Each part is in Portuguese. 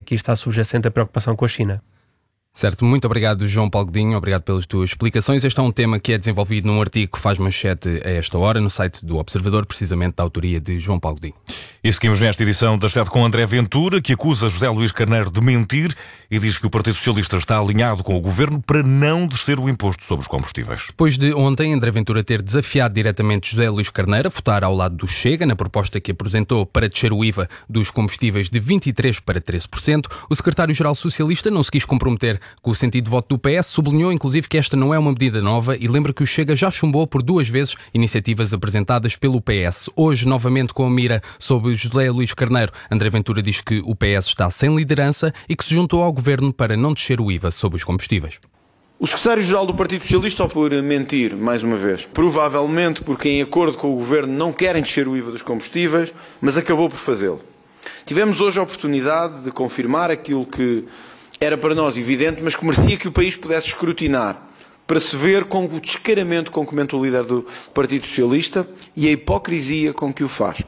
aqui está subjacente a preocupação com a China. Certo, muito obrigado, João Paulo Godinho, obrigado pelas tuas explicações. Este é um tema que é desenvolvido num artigo que faz manchete a esta hora no site do Observador, precisamente da autoria de João Paulo Godinho. E seguimos nesta edição das 7 com André Ventura, que acusa José Luís Carneiro de mentir e diz que o Partido Socialista está alinhado com o Governo para não descer o imposto sobre os combustíveis. Depois de ontem, André Ventura ter desafiado diretamente José Luís Carneiro a votar ao lado do Chega, na proposta que apresentou para descer o IVA dos combustíveis de 23% para 13%, o secretário-geral socialista não se quis comprometer com o sentido de voto do PS, sublinhou inclusive que esta não é uma medida nova e lembra que o Chega já chumbou por 2 vezes iniciativas apresentadas pelo PS. Hoje, novamente com a mira sobre José Luís Carneiro, André Ventura diz que o PS está sem liderança e que se juntou ao Governo para não descer o IVA sobre os combustíveis. O secretário-geral do Partido Socialista, ou por mentir, mais uma vez, provavelmente porque em acordo com o Governo não querem descer o IVA dos combustíveis, mas acabou por fazê-lo. Tivemos hoje a oportunidade de confirmar aquilo que era para nós evidente, mas que merecia que o país pudesse escrutinar, para se ver com o descaramento com que comenta o líder do Partido Socialista e a hipocrisia com que o faz.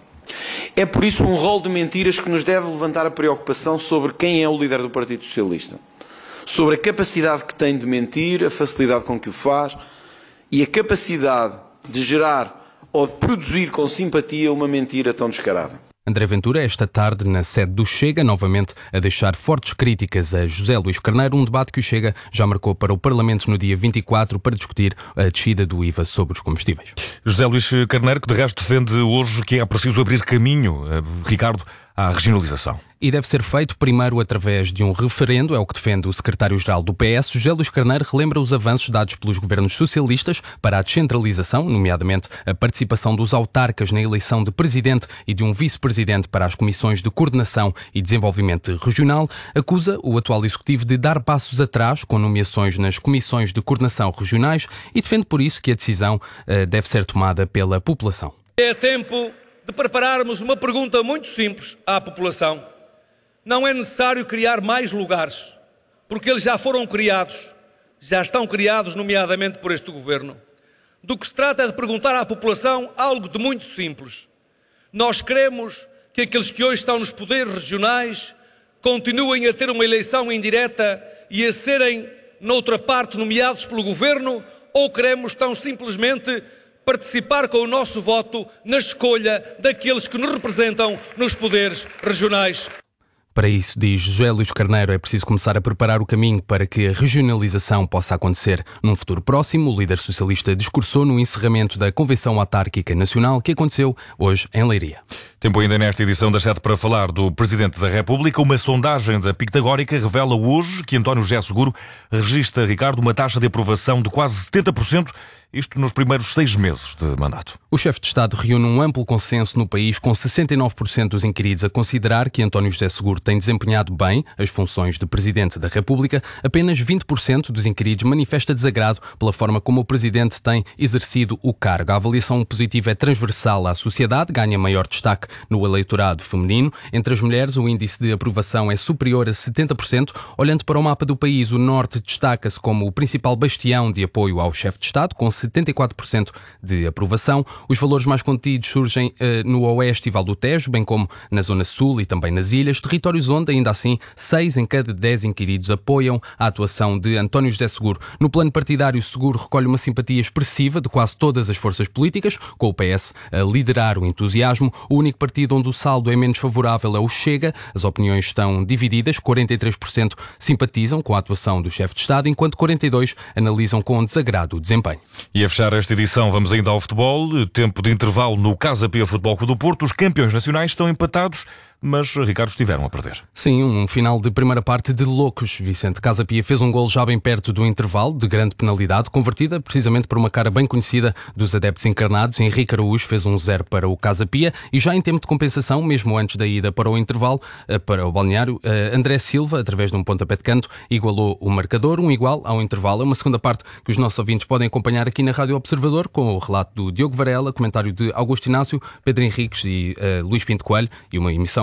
É por isso um rol de mentiras que nos deve levantar a preocupação sobre quem é o líder do Partido Socialista, sobre a capacidade que tem de mentir, a facilidade com que o faz e a capacidade de gerar ou de produzir com simpatia uma mentira tão descarada. André Ventura, esta tarde, na sede do Chega, novamente a deixar fortes críticas a José Luís Carneiro, um debate que o Chega já marcou para o Parlamento no dia 24 para discutir a descida do IVA sobre os combustíveis. José Luís Carneiro, que de resto defende hoje que é preciso abrir caminho, Ricardo, à regionalização. E deve ser feito primeiro através de um referendo, é o que defende o secretário-geral do PS. José Luís Carneiro relembra os avanços dados pelos governos socialistas para a descentralização, nomeadamente a participação dos autarcas na eleição de presidente e de um vice-presidente para as comissões de coordenação e desenvolvimento regional. Acusa o atual executivo de dar passos atrás com nomeações nas comissões de coordenação regionais e defende por isso que a decisão deve ser tomada pela população. É tempo de prepararmos uma pergunta muito simples à população. Não é necessário criar mais lugares, porque eles já foram criados, já estão criados, nomeadamente por este Governo. Do que se trata é de perguntar à população algo de muito simples. Nós queremos que aqueles que hoje estão nos poderes regionais continuem a ter uma eleição indireta e a serem, noutra parte, nomeados pelo Governo, ou queremos tão simplesmente participar com o nosso voto na escolha daqueles que nos representam nos poderes regionais? Para isso, diz José Luís Carneiro, é preciso começar a preparar o caminho para que a regionalização possa acontecer num futuro próximo. O líder socialista discursou no encerramento da Convenção Autárquica Nacional que aconteceu hoje em Leiria. Tempo ainda nesta edição das 7 para falar do Presidente da República. Uma sondagem da Pictagórica revela hoje que António José Seguro registra, Ricardo, uma taxa de aprovação de quase 70%, isto nos primeiros 6 meses de mandato. O chefe de Estado reúne um amplo consenso no país, com 69% dos inquiridos a considerar que António José Seguro tem desempenhado bem as funções de Presidente da República. Apenas 20% dos inquiridos manifesta desagrado pela forma como o Presidente tem exercido o cargo. A avaliação positiva é transversal à sociedade, ganha maior destaque no eleitorado feminino. Entre as mulheres, o índice de aprovação é superior a 70%. Olhando para o mapa do país, o Norte destaca-se como o principal bastião de apoio ao chefe de Estado, com 74% de aprovação. Os valores mais contidos surgem no Oeste e Val do Tejo, bem como na Zona Sul e também nas ilhas, territórios onde, ainda assim, 6 em cada 10 inquiridos apoiam a atuação de António José Seguro. No plano partidário, Seguro recolhe uma simpatia expressiva de quase todas as forças políticas, com o PS a liderar o entusiasmo. O único partido onde o saldo é menos favorável é o Chega. As opiniões estão divididas. 43% simpatizam com a atuação do chefe de Estado, enquanto 42% analisam com desagrado o desempenho. E a fechar esta edição, vamos ainda ao futebol. Tempo de intervalo no Casa Pia Futebol Clube do Porto. Os campeões nacionais estão empatados, mas, Ricardo, estiveram a perder. Sim, um final de primeira parte de loucos. Vicente Casa Pia fez um golo já bem perto do intervalo, de grande penalidade, convertida precisamente por uma cara bem conhecida dos adeptos encarnados. Henrique Araújo fez 1-0 para o Casa Pia e já em tempo de compensação, mesmo antes da ida para o intervalo, para o balneário, André Silva, através de um pontapé de canto, igualou o marcador, um igual ao intervalo. É uma segunda parte que os nossos ouvintes podem acompanhar aqui na Rádio Observador, com o relato do Diogo Varela, comentário de Augusto Inácio, Pedro Henriques e Luís Pinto Coelho, e uma emissão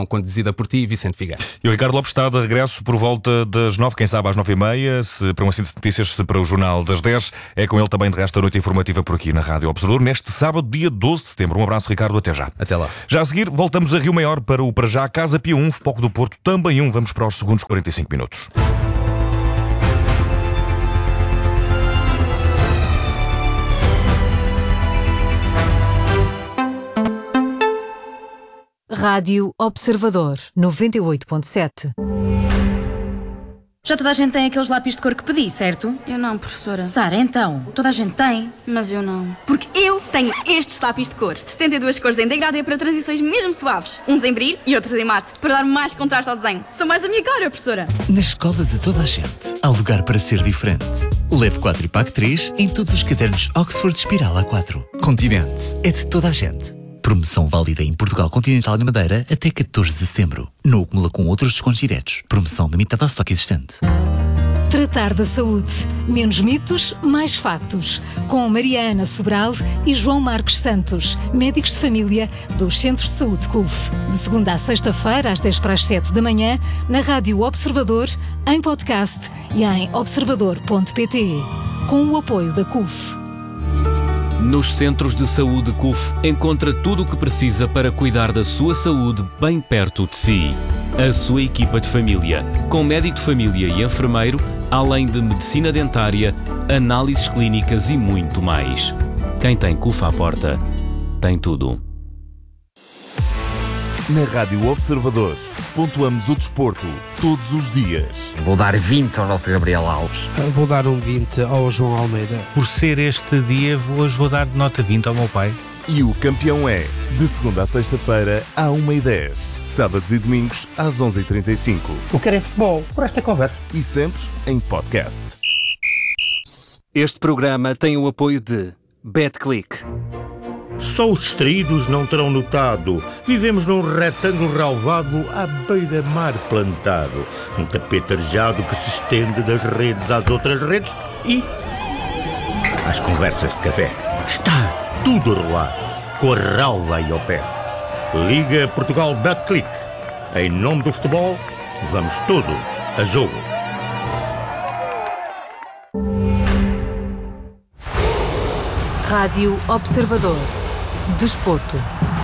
conduzida por ti, Vicente Figueiredo. E o Ricardo Lopes está de regresso por volta das 9, quem sabe às 9h30, se para uma síntese de notícias, se para o Jornal das 10. É com ele também de resto a noite informativa por aqui na Rádio Observador, neste sábado, dia 12 de setembro. Um abraço, Ricardo, até já. Até lá. Já a seguir, voltamos a Rio Maior para o para já Casa Pia 1, Foco do Porto, também 1. Vamos para os segundos 45 minutos. Rádio Observador 98.7. Já toda a gente tem aqueles lápis de cor que pedi, certo? Eu não, professora. Sara, então, toda a gente tem. Mas eu não. Porque eu tenho estes lápis de cor. 72 cores em degradê para transições mesmo suaves. Uns em brilho e outros em mate, para dar mais contraste ao desenho. São mais a minha cara, professora. Na escola de toda a gente, há lugar para ser diferente. Leve 4 e pague 3 em todos os cadernos Oxford Espiral A4. Continente é de toda a gente. Promoção válida em Portugal Continental e Madeira até 14 de setembro. Não acumula com outros descontos diretos. Promoção limitada ao estoque existente. Tratar da saúde. Menos mitos, mais factos. Com Mariana Sobral e João Marcos Santos, médicos de família dos Centros de Saúde CUF. De segunda à sexta-feira, às 10 para as 7 da manhã, na Rádio Observador, em podcast e em observador.pt. Com o apoio da CUF. Nos Centros de Saúde CUF encontra tudo o que precisa para cuidar da sua saúde bem perto de si. A sua equipa de família, com médico de família e enfermeiro, além de medicina dentária, análises clínicas e muito mais. Quem tem CUF à porta, tem tudo. Na Rádio Observador, pontuamos o desporto todos os dias. Vou dar 20 ao nosso Gabriel Alves. Vou dar um 20 ao João Almeida. Por ser este dia, hoje vou dar nota 20 ao meu pai. E o campeão é, de segunda à sexta-feira, à 1h10. Sábados e domingos, às 11h35. O que é futebol, por esta conversa. E sempre em podcast. Este programa tem o apoio de BetClick. Só os distraídos não terão notado. Vivemos num retângulo relvado à beira-mar plantado. Um tapete arejado que se estende das redes às outras redes e às conversas de café. Está tudo a rolar, com a relva aí ao pé. Liga Portugal BetClick. Em nome do futebol, vamos todos a jogo. Rádio Observador. Desporto.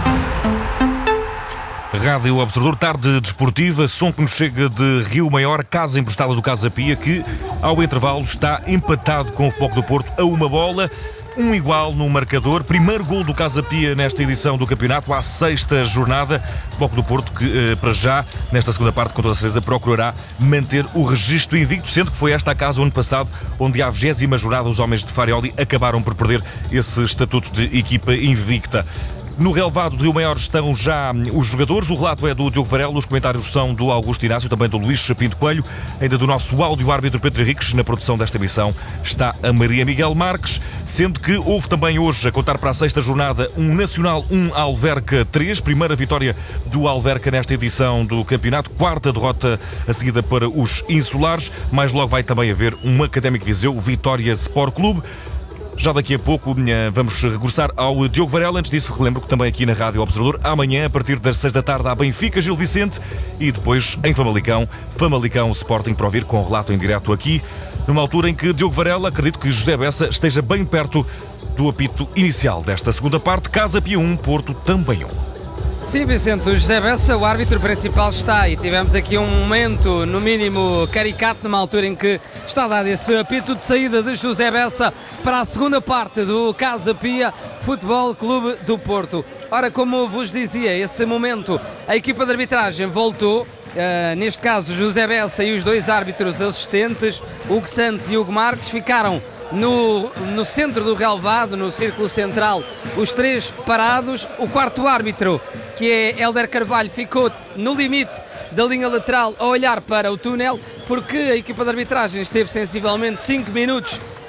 Rádio Observador, tarde desportiva, som que nos chega de Rio Maior, casa emprestada do Casa Pia, que ao intervalo está empatado com o Foco do Porto a 1-1, um igual no marcador. Primeiro gol do Casa Pia nesta edição do campeonato, à 6ª jornada. Foco do Porto que, para já, nesta segunda parte, com toda a certeza, procurará manter o registro invicto, sendo que foi esta a casa o ano passado, onde à 20ª jornada os homens de Farioli acabaram por perder esse estatuto de equipa invicta. No relvado de Rio Maior estão já os jogadores. O relato é do Diogo Varela, os comentários são do Augusto Inácio, também do Luís Pinto Coelho, ainda do nosso áudio-árbitro Pedro Henriques. Na produção desta emissão está a Maria Miguel Marques, sendo que houve também hoje, a contar para a 6ª jornada, um Nacional 1 Alverca 3, primeira vitória do Alverca nesta edição do campeonato, 4ª derrota a seguida para os insulares. Mais logo vai também haver um Académico Viseu Vitória Sport Clube. Já daqui a pouco vamos regressar ao Diogo Varela. Antes disso, relembro que também aqui na Rádio Observador, amanhã, a partir das 6 da tarde, há Benfica Gil Vicente e depois em Famalicão Sporting, para ouvir com relato em direto aqui, numa altura em que Diogo Varela, acredito que José Bessa esteja bem perto do apito inicial desta segunda parte. Casa Pia 1, Porto também 1. Sim, Vicente, o José Bessa, o árbitro principal, está, e tivemos aqui um momento, no mínimo, caricato, numa altura em que está dado esse apito de saída de José Bessa para a segunda parte do Casa Pia Futebol Clube do Porto. Ora, como vos dizia, esse momento, a equipa de arbitragem voltou, neste caso José Bessa e os dois árbitros assistentes, Hugo Santos e Hugo Marques, ficaram no centro do relvado, no círculo central, os três parados. O quarto árbitro, que é Hélder Carvalho, ficou no limite da linha lateral a olhar para o túnel, porque a equipa de arbitragem esteve sensivelmente 5 minutos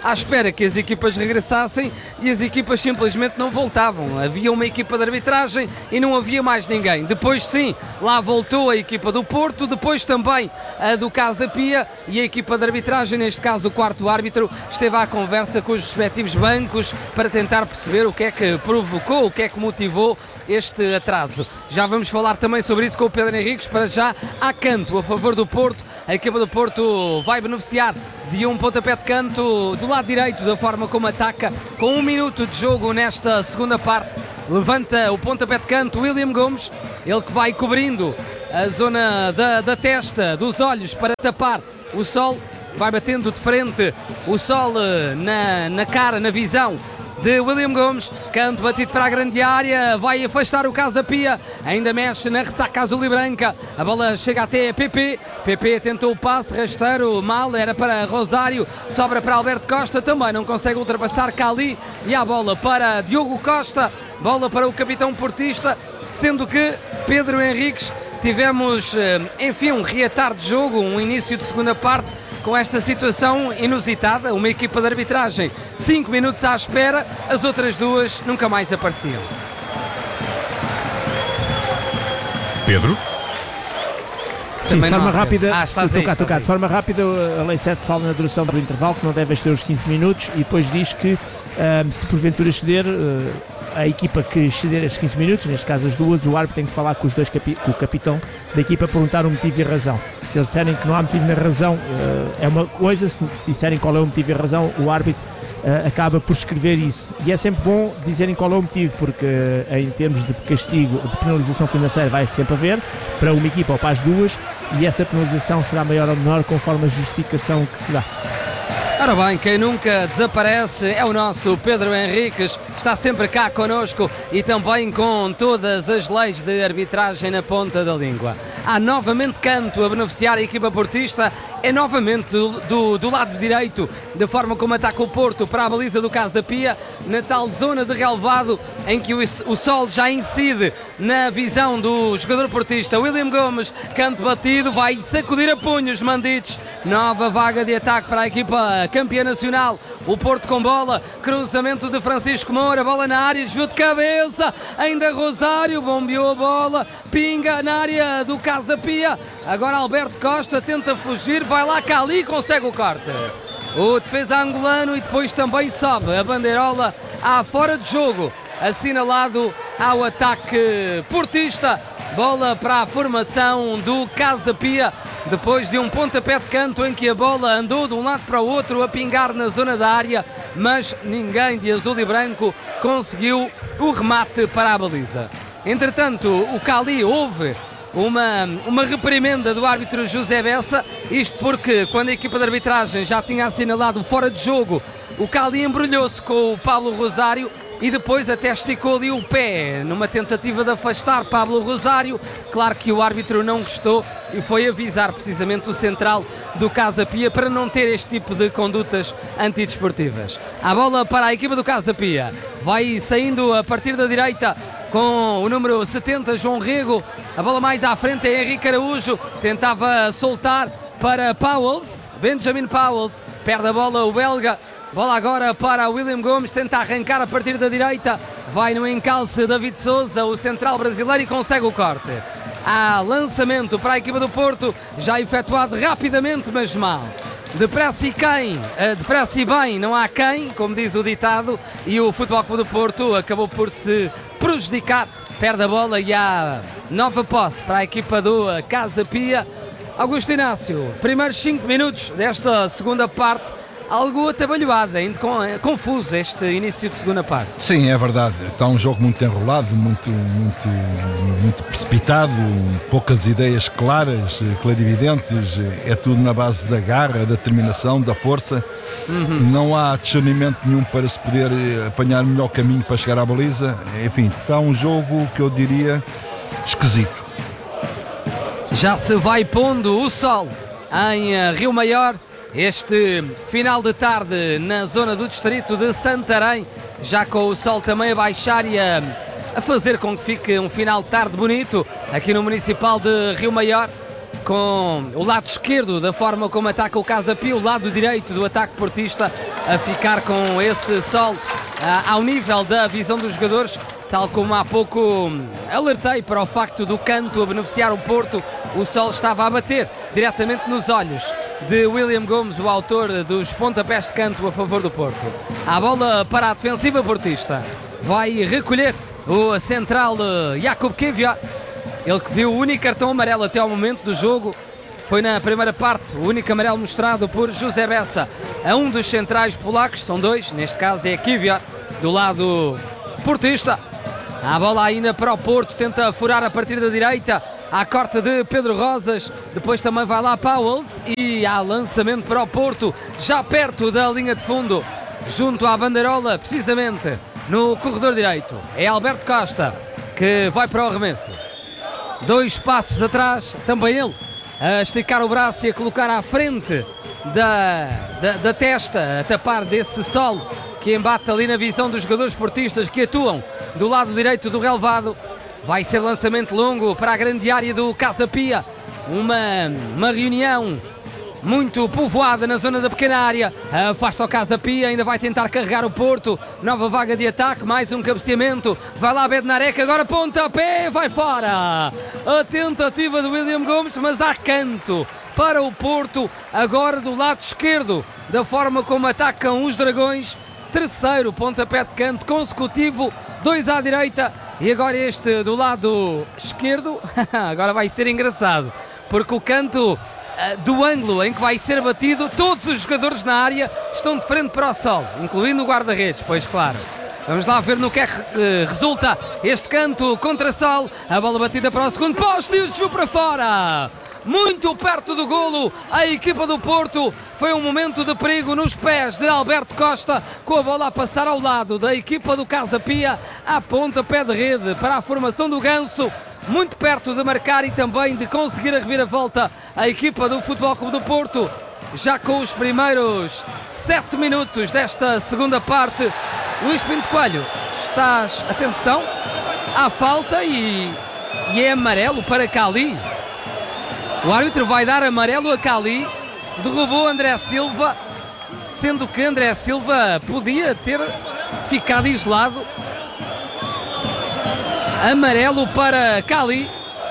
à espera que as equipas regressassem e as equipas simplesmente não voltavam. Havia uma equipa de arbitragem e não havia mais ninguém. Depois sim, lá voltou a equipa do Porto, depois também a do Casa Pia, e a equipa de arbitragem, neste caso o quarto árbitro, esteve à conversa com os respectivos bancos para tentar perceber o que é que provocou, o que é que motivou este atraso. Já vamos falar também sobre isso com o Pedro Henriques. Para já há canto a favor do Porto. A equipa do Porto vai beneficiar de um pontapé de canto do lado direito, da forma como ataca, com 1 minuto de jogo nesta segunda parte. Levanta o pontapé de canto William Gomes, ele que vai cobrindo a zona da testa, dos olhos, para tapar o sol. Vai batendo de frente o sol na cara, na visão de William Gomes. Canto batido para a grande área, vai afastar o Casa Pia, ainda mexe na ressaca azul e branca, a bola chega até PP tentou o passe rasteiro, mal, era para Rosário, sobra para Alberto Costa, também não consegue ultrapassar Cali, e a bola para Diogo Costa, bola para o capitão portista, sendo que Pedro Henriques tivemos, enfim, um reatar de jogo, um início de segunda parte com esta situação inusitada, uma equipa de arbitragem 5 minutos à espera, as outras duas nunca mais apareciam. Pedro? Sim, de forma rápida, de forma rápida, a Lei 7 fala na duração do intervalo, que não deve exceder os 15 minutos, e depois diz que se porventura exceder, a equipa que exceder estes 15 minutos, neste caso as duas, o árbitro tem que falar com com o capitão da equipa, perguntar o motivo e a razão. Se eles disserem que não há motivo nem razão, é uma coisa; se disserem qual é o motivo e a razão, o árbitro acaba por escrever isso. E é sempre bom dizerem qual é o motivo, porque em termos de castigo, de penalização financeira, vai sempre haver, para uma equipa ou para as duas, e essa penalização será maior ou menor conforme a justificação que se dá. Ora bem, quem nunca desaparece é o nosso Pedro Henriques, está sempre cá connosco e também com todas as leis de arbitragem na ponta da língua. Há novamente canto a beneficiar a equipa portista, é novamente do lado direito, da forma como ataca o Porto para a baliza do Casa Pia, na tal zona de relvado em que o sol já incide na visão do jogador portista. William Gomes, canto batido, vai sacudir a punhos Mandites, nova vaga de ataque para a equipa campeã nacional. O Porto com bola, cruzamento de Francisco Moura, bola na área, desvio de cabeça, ainda Rosário, bombeou a bola, pinga na área do Casa Pia, agora Alberto Costa tenta fugir, vai lá Cali, consegue o corte. O defesa angolano, e depois também sobe a bandeirola à fora de jogo, assinalado ao ataque portista. Bola para a formação do Casa Pia, depois de um pontapé de canto em que a bola andou de um lado para o outro a pingar na zona da área, mas ninguém de azul e branco conseguiu o remate para a baliza. Entretanto, o Cali houve uma reprimenda do árbitro José Bessa, isto porque quando a equipa de arbitragem já tinha assinalado fora de jogo, o Cali embrulhou-se com o Pablo Rosário e depois até esticou ali o pé numa tentativa de afastar Pablo Rosário. Claro que o árbitro não gostou e foi avisar precisamente o central do Casa Pia para não ter este tipo de condutas antidesportivas. A bola para a equipa do Casa Pia, vai saindo a partir da direita com o número 70, João Rego. A bola mais à frente é Henrique Araújo, tentava soltar para Pauwels, Benjamin Pauwels, perde a bola o belga. Bola agora para William Gomes, tenta arrancar a partir da direita, vai no encalce David Souza, o central brasileiro, e consegue o corte. Há lançamento para a equipa do Porto, já efetuado rapidamente, mas mal. Depressa e bem, não há quem, como diz o ditado, e o Futebol Clube do Porto acabou por se prejudicar, perde a bola e há nova posse para a equipa do Casa Pia. Augusto Inácio, primeiros 5 minutos desta segunda parte, algo atabalhoado, ainda confuso este início de segunda parte. Sim, é verdade. Está um jogo muito enrolado, muito precipitado, poucas ideias claras, clarividentes. É tudo na base da garra, da determinação, da força. Não há discernimento nenhum para se poder apanhar o melhor caminho para chegar à baliza. Enfim, está um jogo que eu diria esquisito. Já se vai pondo o sol em Rio Maior. Este final de tarde na zona do distrito de Santarém, já com o sol também a baixar e a fazer com que fique um final de tarde bonito aqui no Municipal de Rio Maior. com o lado esquerdo da forma como ataca o Casa Pia, o lado direito do ataque portista a ficar com esse sol ao nível da visão dos jogadores, tal como há pouco alertei para o facto do canto a beneficiar o Porto. O sol estava a bater diretamente nos olhos de William Gomes, o autor dos pontapés de canto a favor do Porto. A bola para a defensiva portista, vai recolher o central Jakub Kiwior, ele que viu o único cartão amarelo até ao momento do jogo. Foi na primeira parte, o único amarelo mostrado por José Bessa a um dos centrais polacos, são dois, neste caso é Kiwior, do lado portista. A bola ainda para o Porto, tenta furar a partir da direita, à corta de Pedro Rosas, depois também vai lá Pauwels e há lançamento para o Porto, já perto da linha de fundo, junto à bandeirola, precisamente no corredor direito. É Alberto Costa que vai para o arremesso. 2 passos atrás, também ele a esticar o braço e a colocar à frente da testa, a tapar desse sol que embate ali na visão dos jogadores portistas que atuam do lado direito do relvado. Vai ser lançamento longo para a grande área do Casa Pia, uma reunião muito povoada na zona da pequena área. Afasta o Casa Pia, ainda vai tentar carregar o Porto, nova vaga de ataque, mais um cabeceamento, vai lá Bednarek, agora pontapé, vai fora. A tentativa de William Gomes, mas há canto para o Porto, agora do lado esquerdo, da forma como atacam os Dragões. Terceiro pontapé de canto consecutivo, 2 à direita e agora este do lado esquerdo. Agora vai ser engraçado, porque o canto do ângulo em que vai ser batido, todos os jogadores na área estão de frente para o sol, incluindo o guarda-redes, pois claro. Vamos lá ver no que é que resulta este canto contra sol. A bola batida para o segundo poste e o desvio para fora. Muito perto do golo, a equipa do Porto. Foi um momento de perigo nos pés de Alberto Costa, com a bola a passar ao lado da equipa do Casa Pia, a pontapé de rede para a formação do Ganso. Muito perto de marcar e também de conseguir a reviravolta a equipa do Futebol Clube do Porto. Já com os primeiros 7 minutos desta segunda parte. Luís Pinto Coelho, estás, atenção, à falta e é amarelo para Cali. O árbitro vai dar amarelo a Cali, derrubou André Silva, sendo que André Silva podia ter ficado isolado. Amarelo para Cali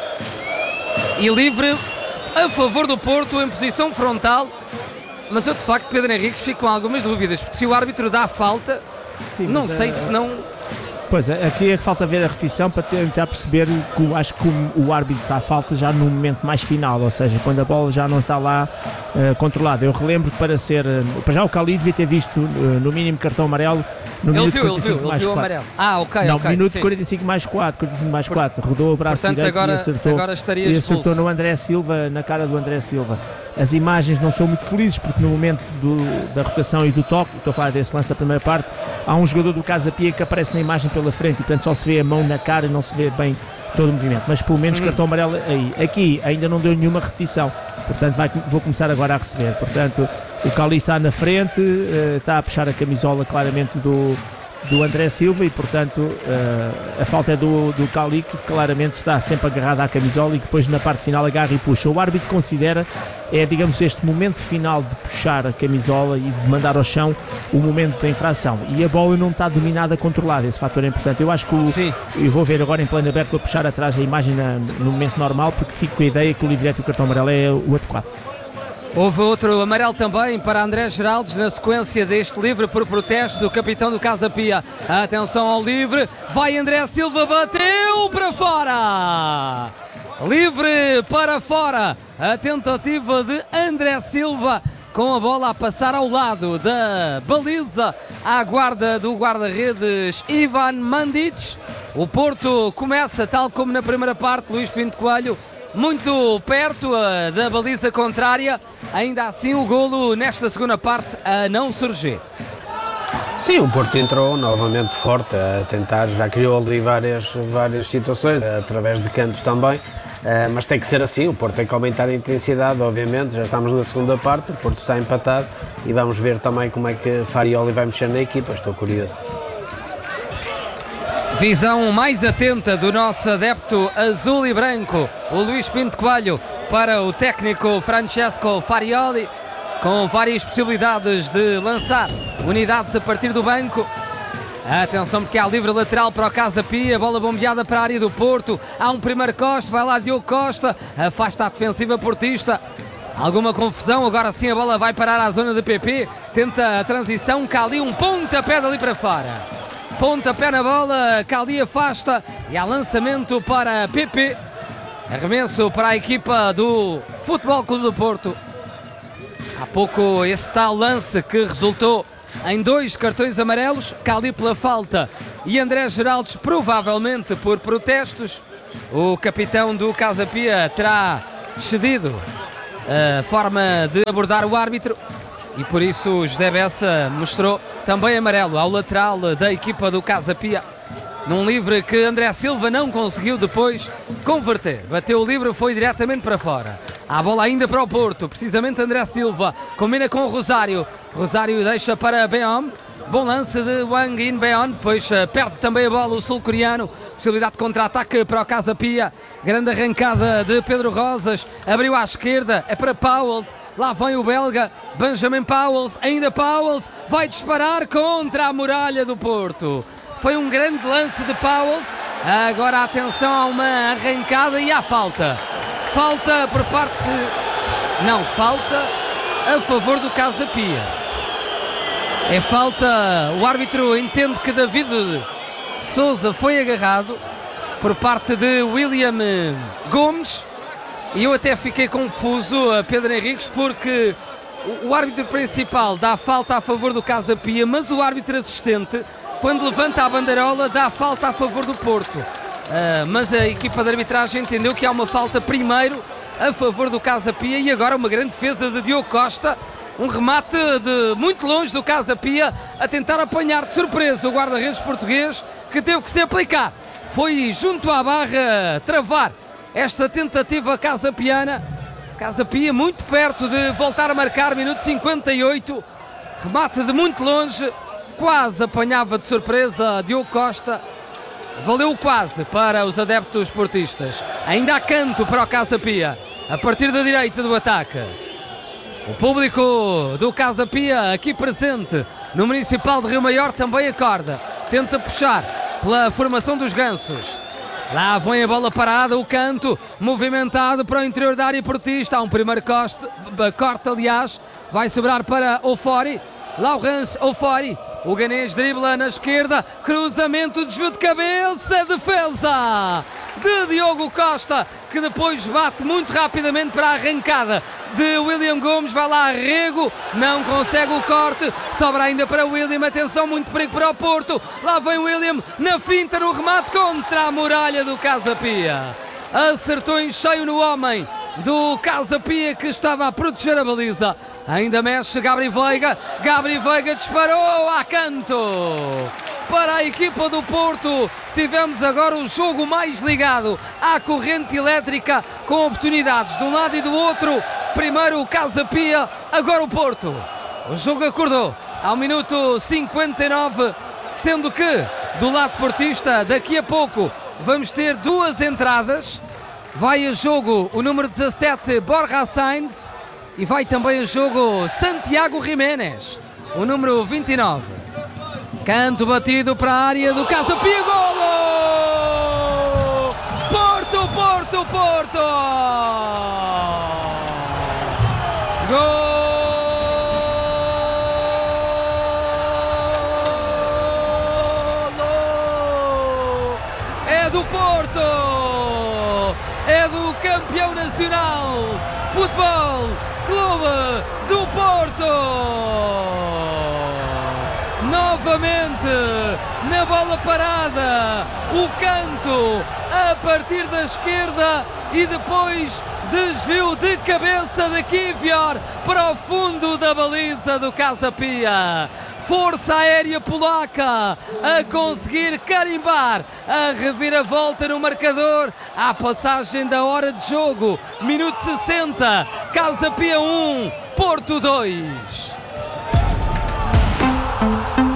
e livre a favor do Porto em posição frontal. Mas eu de facto, Pedro Henriques, fico com algumas dúvidas, porque se o árbitro dá falta, sim, não sei se não... Pois, aqui é que falta ver a repetição para tentar perceber que acho que o árbitro dá falta já no momento mais final, ou seja, quando a bola já não está lá controlada. Eu relembro que para já o Cali devia ter visto no mínimo cartão amarelo no minuto 45 mais 4. O amarelo. Ah, ok, não, ok. Minuto sim. 45 mais 4, rodou o braço portanto, direito agora estaria e acertou no André Silva, na cara do André Silva. As imagens não são muito felizes porque no momento da rotação e do toque, estou a falar desse lance da primeira parte, há um jogador do Casa Pia que aparece na imagem pela frente e portanto só se vê a mão na cara e não se vê bem todo o movimento, mas pelo menos cartão amarelo aí. Aqui ainda não deu nenhuma repetição, portanto vou começar agora a receber. Portanto, o Cali está na frente, está a puxar a camisola claramente do André Silva e portanto a falta é do Cali, que claramente está sempre agarrado à camisola e que depois na parte final agarra e puxa. O árbitro considera, digamos, este momento final de puxar a camisola e de mandar ao chão o momento da infração, e a bola não está dominada, controlada, esse fator é importante. Eu acho que eu vou ver agora em plano aberto, vou puxar atrás a imagem no momento normal, porque fico com a ideia que o livre e o cartão amarelo é o adequado. Houve outro amarelo também para André Geraldes na sequência deste livre por protestos do capitão do Casa Pia. Atenção ao livre, vai André Silva, bateu para fora! Livre para fora, a tentativa de André Silva com a bola a passar ao lado da baliza à guarda do guarda-redes Ivan Mandic. O Porto começa tal como na primeira parte, Luís Pinto Coelho, muito perto da baliza contrária. Ainda assim o golo nesta segunda parte a não surgir. Sim, o Porto entrou novamente forte a tentar, já criou ali várias situações, através de cantos também, mas tem que ser assim, o Porto tem que aumentar a intensidade, obviamente. Já estamos na segunda parte, o Porto está empatado e vamos ver também como é que Farioli vai mexer na equipa, estou curioso. Visão mais atenta do nosso adepto azul e branco, o Luís Pinto Coelho, para o técnico Francesco Farioli, com várias possibilidades de lançar unidades a partir do banco. Atenção, porque há livre lateral para o Casa Pia, bola bombeada para a área do Porto. Há um primeiro Costa, vai lá Diogo Costa, afasta a defensiva portista. Alguma confusão, agora sim a bola vai parar à zona de PP, tenta a transição, Cali um pontapé dali para fora. Pontapé na bola, Cali afasta e há lançamento para PP. Arremesso para a equipa do Futebol Clube do Porto. Há pouco esse tal lance que resultou em 2 cartões amarelos, Cali pela falta e André Geraldes provavelmente por protestos. O capitão do Casa Pia terá cedido a forma de abordar o árbitro e por isso José Bessa mostrou também amarelo ao lateral da equipa do Casa Pia, num livre que André Silva não conseguiu depois converter. Bateu o livre, foi diretamente para fora. A bola ainda para o Porto, precisamente André Silva, combina com o Rosário. Rosário deixa para Beon. Bom lance de Wang In Beon, depois perde também a bola o sul-coreano. Possibilidade de contra-ataque para o Casa Pia. Grande arrancada de Pedro Rosas, abriu à esquerda, é para Pauwels. Lá vem o belga, Benjamin Pauwels, ainda Pauwels, vai disparar contra a muralha do Porto. Foi um grande lance de Pauwels. Agora atenção a uma arrancada e há falta. Falta por parte... Não, falta a favor do Casa Pia. É falta... O árbitro entende que David Souza foi agarrado por parte de William Gomes. E eu até fiquei confuso, Pedro Henriques, porque o árbitro principal dá falta a favor do Casa Pia, mas o árbitro assistente, quando levanta a bandeirola, dá falta a favor do Porto. Mas a equipa de arbitragem entendeu que há uma falta primeiro a favor do Casa Pia e agora uma grande defesa de Diogo Costa. Um remate de muito longe do Casa Pia a tentar apanhar de surpresa o guarda-redes português, que teve que se aplicar. Foi junto à barra travar esta tentativa casapiana. Casa Pia muito perto de voltar a marcar, minuto 58. Remate de muito longe, quase apanhava de surpresa Diogo Costa. Valeu quase para os adeptos portistas. Ainda há canto para o Casa Pia, a partir da direita do ataque. O público do Casa Pia aqui presente no Municipal de Rio Maior também acorda. Tenta puxar pela formação dos gansos. Lá vem a bola parada, o canto movimentado para o interior da área portista. Há um primeiro corte, aliás. Vai sobrar para Ofori. Laurence Ofori. O ganês dribla na esquerda, cruzamento, desvio de cabeça, defesa de Diogo Costa, que depois bate muito rapidamente para a arrancada de William Gomes. Vai lá Rego, não consegue o corte, sobra ainda para William. Atenção, muito perigo para o Porto. Lá vem William na finta, no remate contra a muralha do Casa Pia. Acertou em cheio no homem do Casa Pia, que estava a proteger a baliza. Ainda mexe Gabri Veiga disparou a canto para a equipa do Porto. Tivemos agora o jogo mais ligado à corrente elétrica, com oportunidades de um lado e do outro. Primeiro o Casa Pia, agora o Porto. O jogo acordou ao minuto 59, sendo que do lado portista daqui a pouco vamos ter 2 entradas. Vai a jogo o número 17, Borja Sainz, e vai também a jogo Santiago Jiménez, o número 29. Canto batido para a área do Casa Pia, golo! Porto, Porto, Porto! Golo! É do Porto! É do campeão nacional Futebol Clube do Porto! Novamente na bola parada, o canto a partir da esquerda e depois desvio de cabeça de Kivior para o fundo da baliza do Casa Pia. Força aérea polaca a conseguir carimbar a reviravolta no marcador à passagem da hora de jogo. Minuto 60, Casa Pia 1, Porto 2. E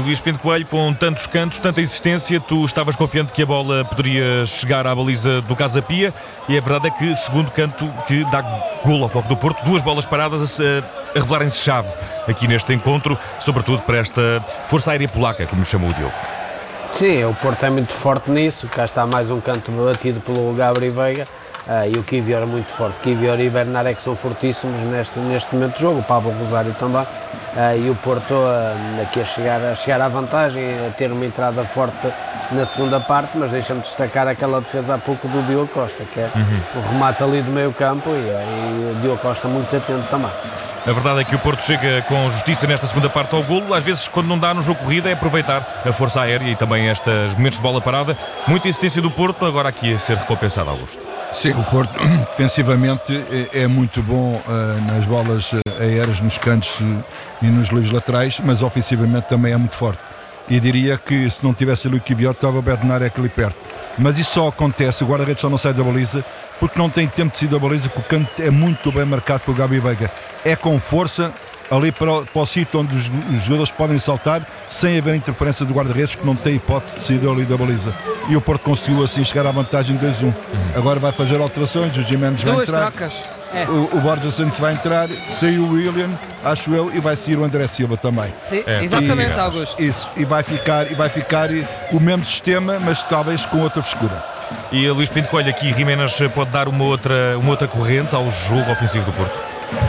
Luís Pinto Coelho, com tantos cantos, tanta insistência, tu estavas confiante que a bola poderia chegar à baliza do Casa Pia, e a verdade é que, segundo canto que dá golo ao Foco do Porto, 2 bolas paradas a revelarem-se chave aqui neste encontro, sobretudo para esta força aérea polaca, como chamou o Diogo. Sim, o Porto é muito forte nisso, cá está mais um canto batido pelo Gabriel Veiga. E o Kivior é muito forte. Kivior e Bednarek são fortíssimos neste momento de jogo, o Pablo Rosário também, e o Porto aqui a chegar à vantagem, a ter uma entrada forte na segunda parte, mas deixa-me destacar aquela defesa há pouco do Diogo Costa, que é o remate ali do meio campo, e o Diogo Costa muito atento também. A verdade é que o Porto chega com justiça nesta segunda parte ao golo. Às vezes, quando não dá no jogo corrida, é aproveitar a força aérea e também estes momentos de bola parada. Muita insistência do Porto, agora aqui a ser recompensado, Augusto. Sim, o Porto defensivamente é muito bom nas bolas aéreas, nos cantos e nos livros laterais, mas ofensivamente também é muito forte. E diria que se não tivesse ali o Kivior, estava o Bednarek ali perto. Mas isso só acontece, o guarda-redes só não sai da baliza porque não tem tempo de sair da baliza, porque o canto é muito bem marcado pelo Gabi Veiga. É com força ali para o sítio onde os jogadores podem saltar sem haver interferência do guarda-redes, que não tem hipótese de sair ali da baliza. E o Porto conseguiu assim chegar à vantagem 2-1. Agora vai fazer alterações, o Giménez vai entrar. 2 trocas. O Borja Santos vai entrar, saiu o William, acho eu, e vai sair o André Silva também. Sim, exatamente, Augusto. Isso, e vai ficar o mesmo sistema, mas talvez com outra frescura. E a Luís Pinto Coelho, aqui Giménez pode dar uma outra corrente ao jogo ofensivo do Porto?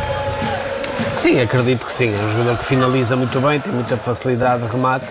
Sim, acredito que sim. É um jogador que finaliza muito bem, tem muita facilidade de remate,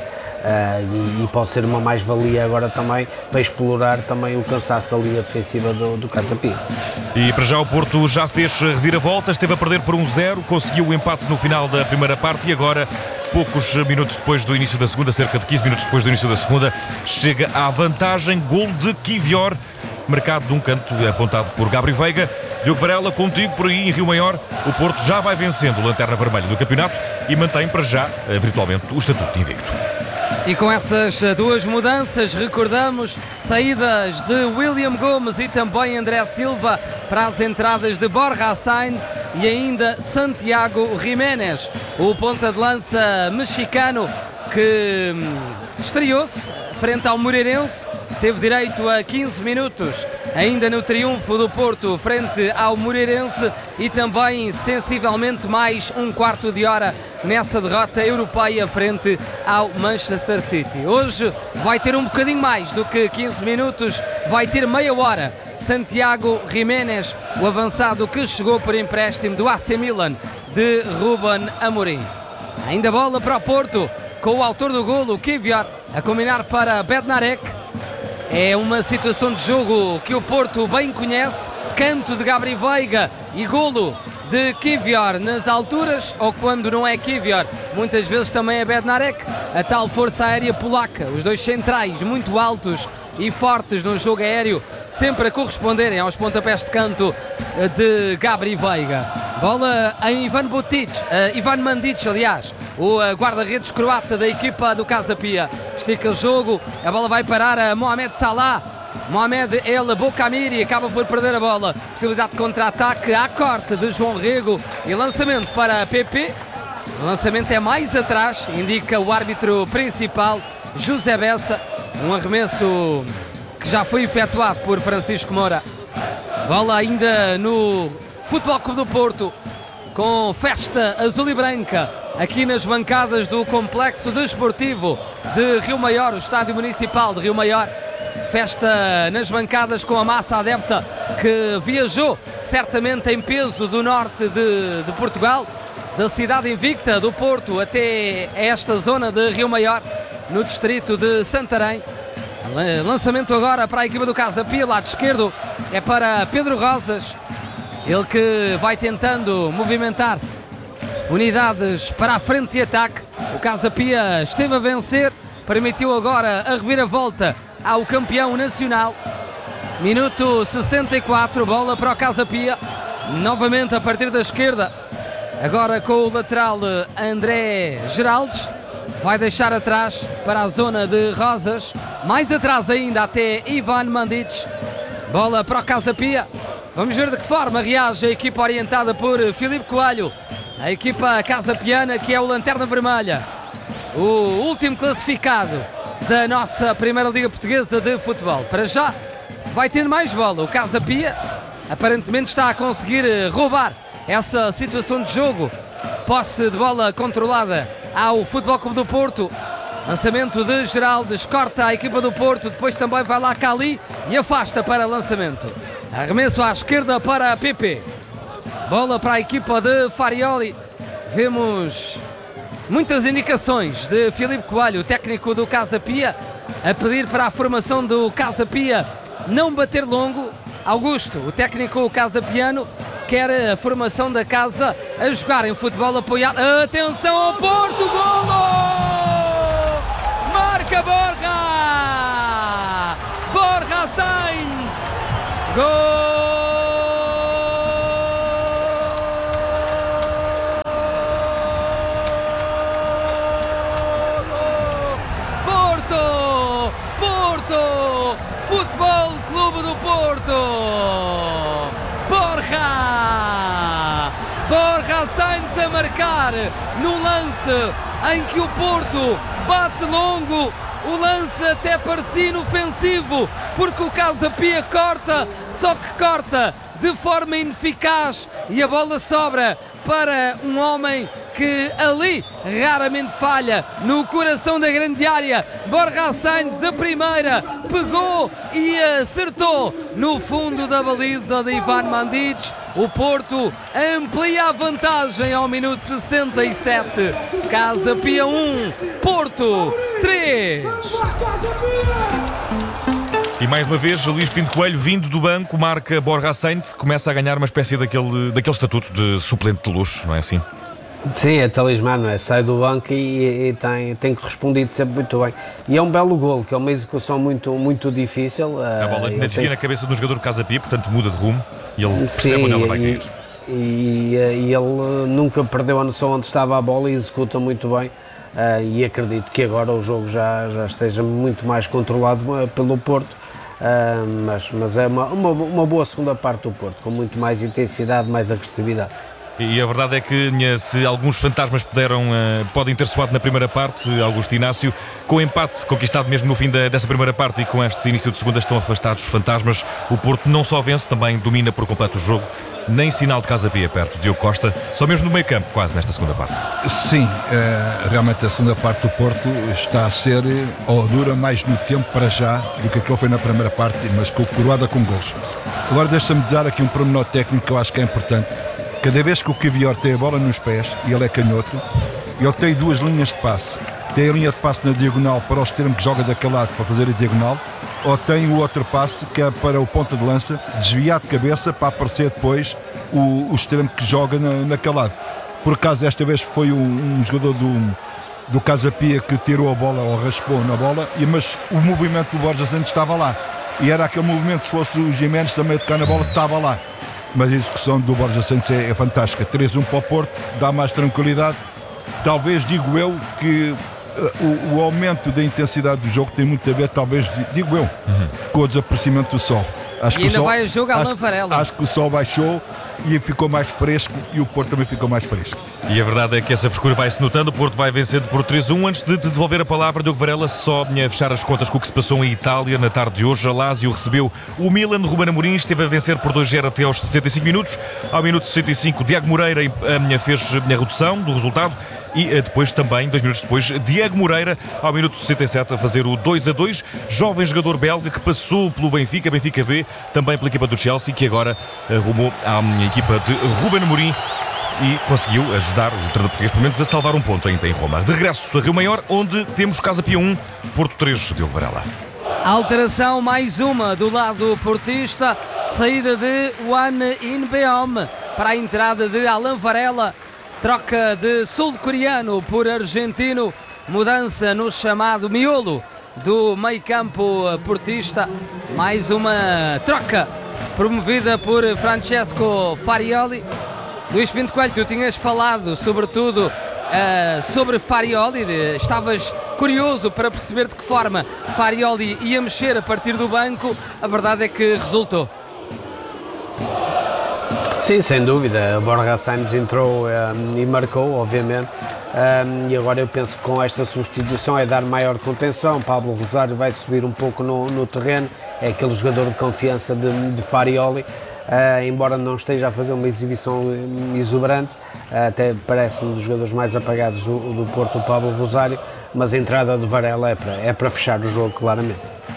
e pode ser uma mais-valia agora também para explorar também o cansaço da linha defensiva do Casa Pia. E para já o Porto já fez reviravolta, esteve a perder por 1-0, conseguiu o empate no final da primeira parte e agora, poucos minutos depois do início da segunda, cerca de 15 minutos depois do início da segunda, chega à vantagem, gol de Kivior, marcado de um canto apontado por Gabriel Veiga. Diogo Varela, contigo por aí em Rio Maior, o Porto já vai vencendo o Lanterna Vermelha do campeonato e mantém para já, virtualmente, o estatuto de invicto. E com essas 2 mudanças, recordamos, saídas de William Gomes e também André Silva para as entradas de Borja Sainz e ainda Santiago Jiménez, o ponta de lança mexicano que estreou-se frente ao Moreirense, teve direito a 15 minutos ainda no triunfo do Porto frente ao Moreirense e também sensivelmente mais um quarto de hora nessa derrota europeia frente ao Manchester City. Hoje vai ter um bocadinho mais do que 15 minutos, vai ter meia hora. Santiago Jiménez, o avançado que chegou por empréstimo do AC Milan de Ruben Amorim. Ainda bola para o Porto, com o autor do golo, Kivior, a combinar para Bednarek. É uma situação de jogo que o Porto bem conhece, canto de Gabriel Veiga e golo de Kivior nas alturas, ou quando não é Kivior, muitas vezes também é Bednarek, a tal força aérea polaca, os 2 centrais muito altos e fortes no jogo aéreo, sempre a corresponderem aos pontapés de canto de Gabriel Veiga. Bola em Ivan Mandic, aliás, o guarda-redes croata da equipa do Casa Pia. Estica o jogo, a bola vai parar a Mohamed Salah. Mohamed El Bocamiri acaba por perder a bola. Possibilidade de contra-ataque à corte de João Rego e lançamento para PP. O lançamento é mais atrás, indica o árbitro principal, José Bessa. Um arremesso que já foi efetuado por Francisco Moura. Bola ainda no Futebol Clube do Porto, com festa azul e branca aqui nas bancadas do Complexo Desportivo de Rio Maior, o Estádio Municipal de Rio Maior. Festa nas bancadas com a massa adepta que viajou certamente em peso do norte de Portugal, da cidade invicta do Porto até esta zona de Rio Maior, no distrito de Santarém. Lançamento agora para a equipa do Casa Pia, lado esquerdo é para Pedro Rosas, ele que vai tentando movimentar unidades para a frente de ataque. O Casa Pia esteve a vencer, permitiu agora a reviravolta ao campeão nacional. Minuto 64, bola para o Casa Pia, novamente a partir da esquerda, agora com o lateral André Geraldes. Vai deixar atrás para a zona de Rosas, mais atrás ainda até Ivan Mandic. Bola para o Casa Pia. Vamos ver de que forma reage a equipa orientada por Filipe Coelho, a equipa casapiana, que é o Lanterna Vermelha. o último classificado da nossa Primeira Liga Portuguesa de Futebol. Para já vai ter mais bola. O Casa Pia aparentemente está a conseguir roubar essa situação de jogo. Posse de bola controlada ao Futebol Clube do Porto. Lançamento de Geraldes, corta a equipa do Porto, depois também vai lá Cali e afasta para lançamento. Arremesso à esquerda para PP. Bola para a equipa de Farioli. Vemos muitas indicações de Filipe Coelho, o técnico do Casa Pia, a pedir para a formação do Casa Pia não bater longo. Augusto, o técnico casapiano, quer a formação da casa a jogar em futebol apoiado. Atenção ao Porto, golo! Marca Borja! Borja Sainz! Gol! Futebol Clube do Porto. Borja Sainz a marcar no lance em que o Porto bate longo. O lance até parecia inofensivo, porque o Casa Pia corta, só que corta de forma ineficaz e a bola sobra para um homem que ali raramente falha, no coração da grande área. Borja Sainz de primeira pegou e acertou no fundo da baliza de Ivan Mandic. O Porto amplia a vantagem ao minuto 67. Casa Pia 1, Porto 3. E mais uma vez, Luís Pinto Coelho, vindo do banco, marca Borja Sainz, começa a ganhar uma espécie daquele estatuto de suplente de luxo, não é assim? Sim, é talismã, não é? Sai do banco e tem correspondido sempre muito bem. E é um belo golo, que é uma execução muito difícil. A bola desvia na cabeça do jogador do Casa Pia, portanto muda de rumo e ele percebe onde ela vai cair. E ele nunca perdeu a noção onde estava a bola e executa muito bem. E acredito que agora o jogo já esteja muito mais controlado pelo Porto. Mas é uma boa segunda parte do Porto, com muito mais intensidade, mais agressividade. E a verdade é que se alguns fantasmas podem ter soado na primeira parte, Augusto Inácio, com o empate conquistado mesmo no fim dessa primeira parte e com este início de segunda estão afastados os fantasmas, o Porto não só vence, também domina por completo o jogo. Nem sinal de Casa Pia perto. Diogo Costa, só mesmo no meio campo, quase nesta segunda parte. Sim, realmente a segunda parte do Porto está a ser, ou dura mais no tempo para já do que aquilo foi na primeira parte, mas coroada com gols. Agora deixa-me dar aqui um pormenor técnico que eu acho que é importante. Cada vez que o Kivior tem a bola nos pés, e ele é canhoto, ele tem duas linhas de passe. Tem a linha de passe na diagonal para o extremo que joga daquele lado para fazer a diagonal, ou tem o outro passe que é para o ponta de lança, desviar de cabeça para aparecer depois o extremo que joga naquele lado. Por acaso esta vez foi um jogador do Casa Pia que tirou a bola ou raspou na bola, mas o movimento do Borja Sainz estava lá. E era aquele movimento, se fosse o Giménez também a tocar na bola, estava lá. Mas a execução do Borja Sainz é fantástica. 3-1 para o Porto, dá mais tranquilidade. Talvez, digo eu, que o aumento da intensidade do jogo tem muito a ver, talvez, digo eu, com o desaparecimento do sol. Acho e ainda vai a jogo Alan Varela. Acho que o sol baixou e ficou mais fresco e o Porto também ficou mais fresco. E a verdade é que essa frescura vai-se notando. O Porto vai vencendo por 3-1. Antes de devolver a palavra, Diogo Varela, só a fechar as contas com o que se passou em Itália na tarde de hoje. A Lazio recebeu o Milan. Ruben Amorim esteve a vencer por 2-0 até aos 65 minutos. Ao minuto 65, Diego Moreira fez a redução do resultado. E depois também, 2 minutos depois, Diego Moreira, ao minuto 67, a fazer o 2-2. Jovem jogador belga que passou pelo Benfica B, também pela equipa do Chelsea, que agora arrumou à equipa de Ruben Amorim e conseguiu ajudar o treinador português, pelo menos, a salvar um ponto ainda em Roma. De regresso a Rio Maior, onde temos Casa Pia 1, Porto 3, Diogo Varela. Alteração mais uma do lado portista, saída de Wan In-beom para a entrada de Alan Varela. Troca de sul-coreano por argentino, mudança no chamado miolo do meio-campo portista. Mais uma troca promovida por Francesco Farioli. Luís Pinto Coelho, tu tinhas falado sobretudo sobre Farioli, estavas curioso para perceber de que forma Farioli ia mexer a partir do banco. A verdade é que resultou. Sim, sem dúvida. Borja Sainz entrou e marcou, obviamente. E agora eu penso que com esta substituição é dar maior contenção. Pablo Rosário vai subir um pouco no terreno, é aquele jogador de confiança de Farioli. Embora não esteja a fazer uma exibição exuberante, até parece-me um dos jogadores mais apagados do Porto, o Pablo Rosário, mas a entrada do Varela é para fechar o jogo, claramente.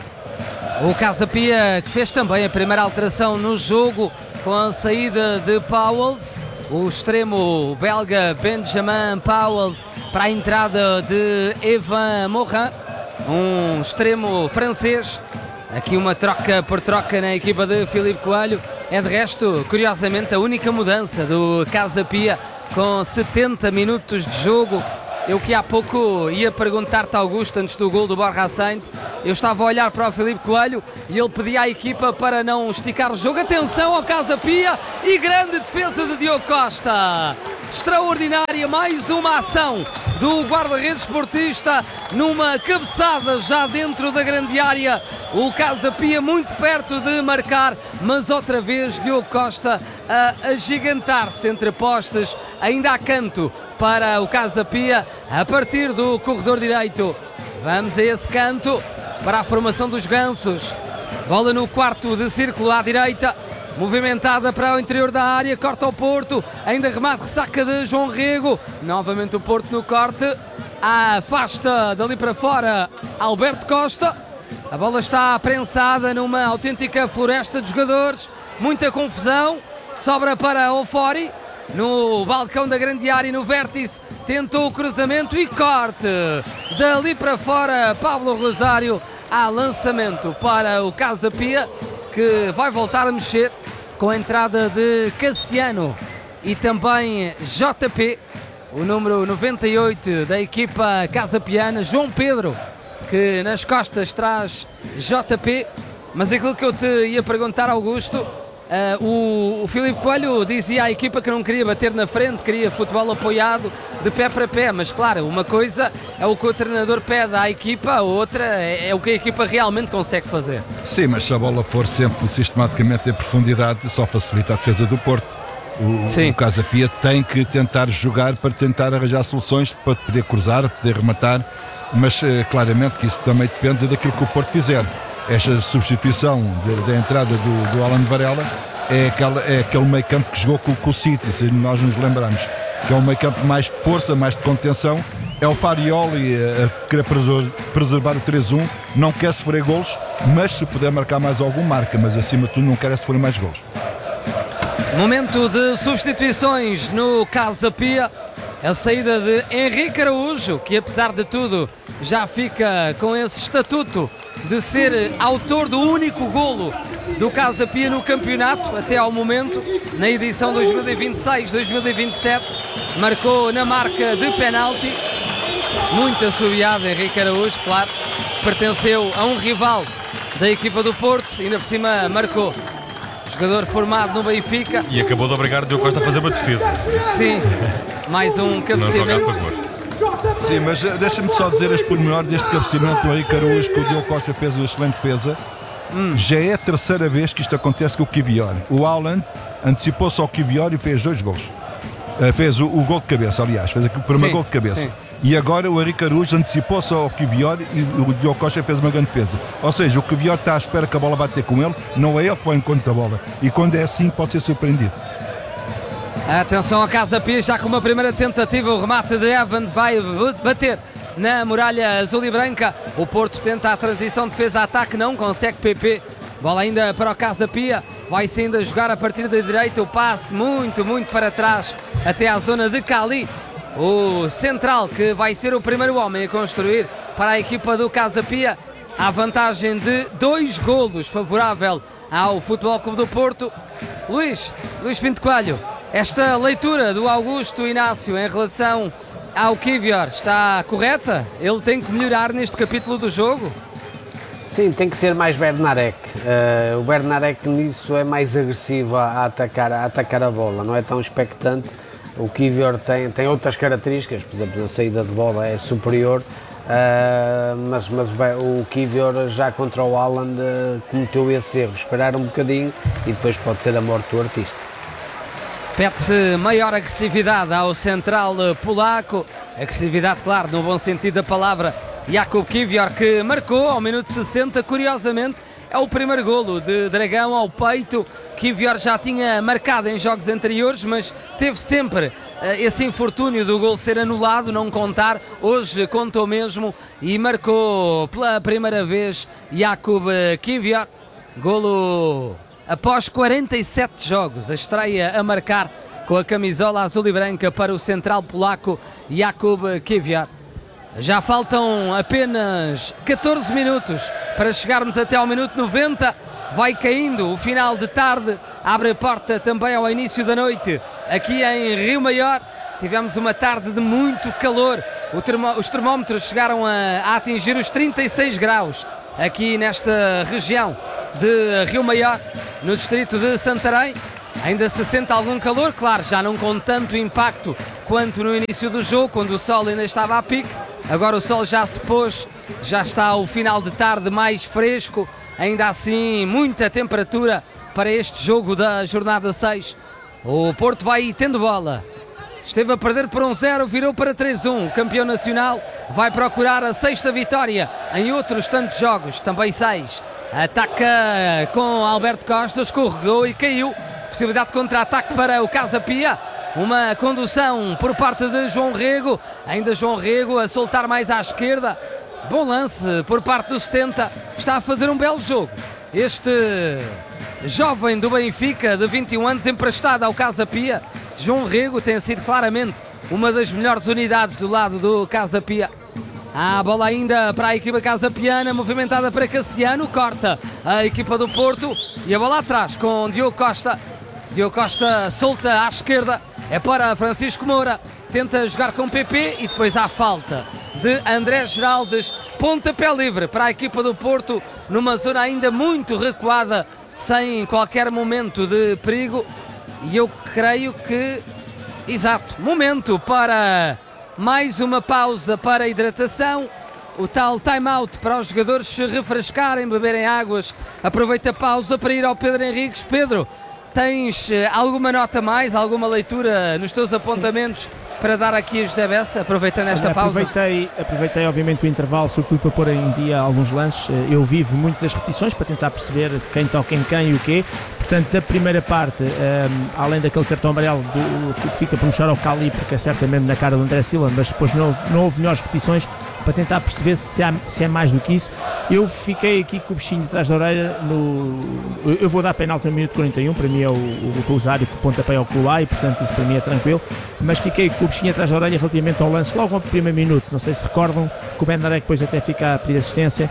O Casa Pia, que fez também a primeira alteração no jogo com a saída de Pauwels, o extremo belga Benjamin Pauwels para a entrada de Evan Morin, um extremo francês. Aqui uma troca por troca na equipa de Filipe Coelho. É de resto, curiosamente, a única mudança do Casa Pia com 70 minutos de jogo. Eu que há pouco ia perguntar-te, Augusto, antes do gol do Borja Sainz, eu estava a olhar para o Filipe Coelho e ele pedia à equipa para não esticar o jogo. Atenção ao Casa Pia e grande defesa de Diogo Costa. Extraordinária, mais uma ação do guarda-redes portista numa cabeçada já dentro da grande área. O Casa Pia muito perto de marcar, mas outra vez Diogo Costa a agigantar-se entre postes, ainda há canto para o Casa Pia a partir do corredor direito. Vamos a esse canto para a formação dos gansos. Bola no quarto de círculo à direita, movimentada para o interior da área, corta o Porto, ainda remate, ressaca de João Rego, novamente o Porto no corte, afasta dali para fora Alberto Costa. A bola está prensada numa autêntica floresta de jogadores, muita confusão, sobra para Ofori, no balcão da grande área, no vértice, tentou o cruzamento e corte, dali para fora Pablo Rosário, há lançamento para o Casa Pia, que vai voltar a mexer com a entrada de Cassiano e também JP, o número 98 da equipa casapiana, João Pedro, que nas costas traz JP. Mas aquilo que eu te ia perguntar, Augusto, o Filipe Coelho dizia à equipa que não queria bater na frente, queria futebol apoiado de pé para pé, mas claro, uma coisa é o que o treinador pede à equipa, a outra é o que a equipa realmente consegue fazer. Sim, mas se a bola for sempre sistematicamente em profundidade, só facilita a defesa do Porto. O Casa Pia tem que tentar jogar para tentar arranjar soluções para poder cruzar, poder rematar, mas claramente que isso também depende daquilo que o Porto fizer. Esta substituição da entrada do Alan Varela é aquele meio campo que jogou com o City, se nós nos lembramos, que é um meio campo mais de força, mais de contenção. É o Farioli a querer preservar o 3-1, não quer sofrer golos, mas se puder marcar mais algum, marca, mas acima de tudo não quer sofrer mais golos. Momento de substituições no Casa Pia. A saída de Henrique Araújo, que apesar de tudo já fica com esse estatuto de ser autor do único golo do Casa Pia no campeonato até ao momento, na edição 2026-2027, marcou na marca de penalti. Muito assobiado Henrique Araújo, claro, pertenceu a um rival da equipa do Porto, ainda por cima marcou. Jogador formado no Benfica. E acabou de obrigar o Diogo Costa a fazer uma defesa. Sim, mais um cabeceamento. Sim, mas deixa-me só dizer este pormenor deste cabeceamento do Henrique Araújo, que o Diogo Costa fez uma excelente defesa. Já é a terceira vez que isto acontece com o Kivior. O Haaland antecipou-se ao Kivior e fez 2 gols. Fez o gol de cabeça, aliás, fez aqui o primeiro gol de cabeça. Sim. E agora o Henrique Araújo antecipou-se ao Kivior e o Diogo Costa fez uma grande defesa. Ou seja, o Kivior está à espera que a bola bate com ele, não é ele que vai em conta da bola. E quando é assim, pode ser surpreendido. Atenção a Casa Pia, já com uma primeira tentativa, o remate de Evans vai bater na muralha azul e branca. O Porto tenta a transição defesa-ataque, não consegue PP. Bola ainda para o Casa Pia, vai-se ainda jogar a partir da direita, o passe muito para trás, até à zona de Cali. O central que vai ser o primeiro homem a construir para a equipa do Casa Pia. A vantagem de 2 golos favorável ao Futebol Clube do Porto. Luís Pinto Coelho, esta leitura do Augusto Inácio em relação ao Kivior está correta? Ele tem que melhorar neste capítulo do jogo? Sim, tem que ser mais Bernarek. O Bernarek nisso é mais agressivo a atacar a bola, não é tão expectante. O Kivior tem outras características, por exemplo, a saída de bola é superior, mas o Kivior já contra o Haaland cometeu esse erro, esperar um bocadinho e depois pode ser a morte do artista. Pede-se maior agressividade ao central polaco. Agressividade, claro, no bom sentido da palavra. Jakub Kiwior, que marcou ao minuto 60, curiosamente, é o primeiro golo de Dragão ao peito. Kiwior já tinha marcado em jogos anteriores, mas teve sempre esse infortúnio do golo ser anulado, não contar. Hoje contou mesmo e marcou pela primeira vez Jakub Kiwior. Golo após 47 jogos, a estreia a marcar com a camisola azul e branca para o central polaco Jakub Kiwior. Já faltam apenas 14 minutos para chegarmos até ao minuto 90. Vai caindo o final de tarde, abre a porta também ao início da noite. Aqui em Rio Maior tivemos uma tarde de muito calor. Os termómetros chegaram a atingir os 36 graus aqui nesta região de Rio Maior, no distrito de Santarém. Ainda se sente algum calor, claro, já não com tanto impacto quanto no início do jogo, quando o sol ainda estava a pique. Agora o sol já se pôs, já está o final de tarde mais fresco, ainda assim muita temperatura para este jogo da jornada 6. O Porto vai tendo bola, esteve a perder por 1-0, virou para 3-1. O campeão nacional vai procurar a 6ª vitória em outros tantos jogos, também 6. Ataca com Alberto Costa, escorregou e caiu. Possibilidade de contra-ataque para o Casa Pia. Uma condução por parte de João Rego. Ainda João Rego a soltar mais à esquerda. Bom lance por parte do 70. Está a fazer um belo jogo este jovem do Benfica de 21 anos, emprestado ao Casa Pia. João Rego tem sido claramente uma das melhores unidades do lado do Casa Pia. A bola ainda para a equipa casapiana, movimentada para Cassiano, corta a equipa do Porto e a bola atrás com Diogo Costa. Diogo Costa solta à esquerda, é para Francisco Moura, tenta jogar com PP e depois há falta de André Geraldes. Pontapé livre para a equipa do Porto, numa zona ainda muito recuada, sem qualquer momento de perigo. E eu creio que, exato, momento para mais uma pausa para a hidratação, o tal time-out para os jogadores se refrescarem, beberem águas. Aproveita a pausa para ir ao Pedro Henriques. Pedro, tens alguma nota mais, alguma leitura nos teus apontamentos para dar aqui a José Bessa, aproveitando esta pausa? Aproveitei obviamente o intervalo, sobretudo para pôr em dia alguns lances. Eu vivo muito das repetições para tentar perceber quem toca em quem e o quê. Portanto, da primeira parte, além daquele cartão amarelo que fica por mostrar ao Cali, porque é certamente na cara do André Silva, mas depois não houve melhores repetições para tentar perceber se é mais do que isso. Eu fiquei aqui com o bichinho atrás da orelha. Eu vou dar penalti no minuto 41, para mim é o Rosário que pontapé ao Colá e portanto isso para mim é tranquilo, mas fiquei com o bichinho atrás da orelha relativamente ao lance logo ao primeiro minuto. Não sei se recordam que o Benarek depois até fica a pedir assistência,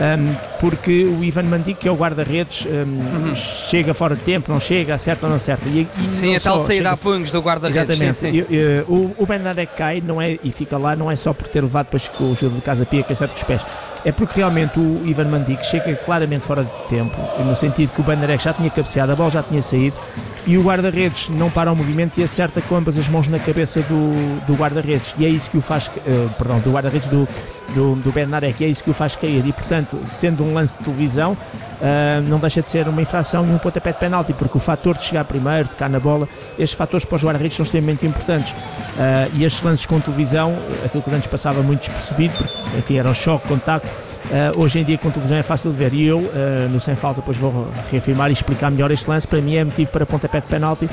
porque o Ivan Mandic, que é o guarda-redes, chega fora de tempo, não chega, acerta ou não acerta. Sim, a tal saída a punhos do guarda-redes. Exatamente. Sim. O Benarek cai, não é, e fica lá, não é só por ter levado depois com o jogo de Casa Pia que acerta com os pés, é porque realmente o Ivan Mandic chega claramente fora de tempo, no sentido que o Benarek já tinha cabeceado, a bola já tinha saído e o guarda-redes não para o movimento e acerta com ambas as mãos na cabeça do guarda-redes, e é isso que o faz, do guarda-redes do Benarek, e é isso que o faz cair, e portanto, sendo um lance de televisão, não deixa de ser uma infração e um pontapé de penalti, porque o fator de chegar primeiro, tocar na bola, estes fatores para os guarda-redes são extremamente importantes, e estes lances com televisão, aquilo que antes passava muito despercebido, porque enfim, era um choque, contacto. Hoje em dia com televisão é fácil de ver, e eu no Sem Falta depois vou reafirmar e explicar melhor este lance. Para mim é motivo para pontapé de penalti,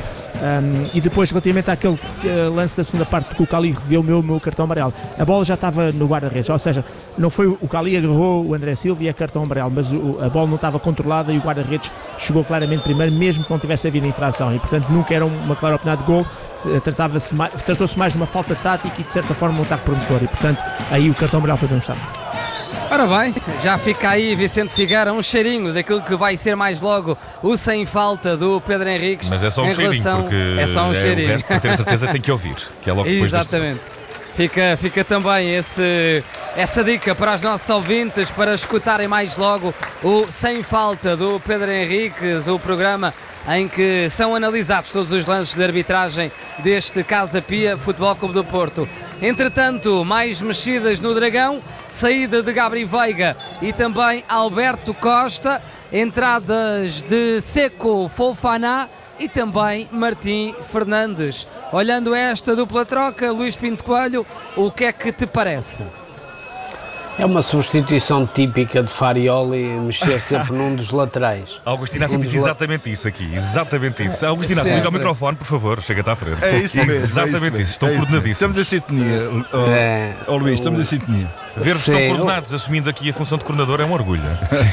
e depois relativamente àquele lance da segunda parte que o Cali deu o meu cartão amarelo, a bola já estava no guarda-redes, ou seja, não foi o Cali agarrou o André Silva e é cartão amarelo, mas a bola não estava controlada e o guarda-redes chegou claramente primeiro, mesmo que não tivesse havido infração, e portanto nunca era uma clara oportunidade de gol. Tratou-se mais de uma falta tática e de certa forma um ataque promotor, e portanto aí o cartão amarelo foi demonstrado. Ora bem, já fica aí Vicente Figueira, um cheirinho daquilo que vai ser mais logo o Sem Falta do Pedro Henriques. Mas é só um cheirinho, porque é só um cheirinho. O resto, para ter certeza, tem que ouvir, que é logo depois. Exatamente. Fica também essa dica para os nossos ouvintes, para escutarem mais logo o Sem Falta do Pedro Henriques, o programa em que são analisados todos os lances de arbitragem deste Casa Pia Futebol Clube do Porto. Entretanto, mais mexidas no Dragão, saída de Gabri Veiga e também Alberto Costa, entradas de Seco Fofana e também Martim Fernandes. Olhando esta dupla troca, Luís Pinto Coelho, o que é que te parece? É uma substituição típica de Farioli, mexer sempre num dos laterais. Augusto Inácio disse exatamente isso aqui, exatamente isso. Augusto Inácio, liga o microfone, por favor, chega-te à frente. É isso mesmo. Exatamente isso, estão coordenadíssimos. Estamos em sintonia, Luís, estamos em sintonia. Ver-vos tão coordenados, assumindo aqui a função de coordenador, é um orgulho.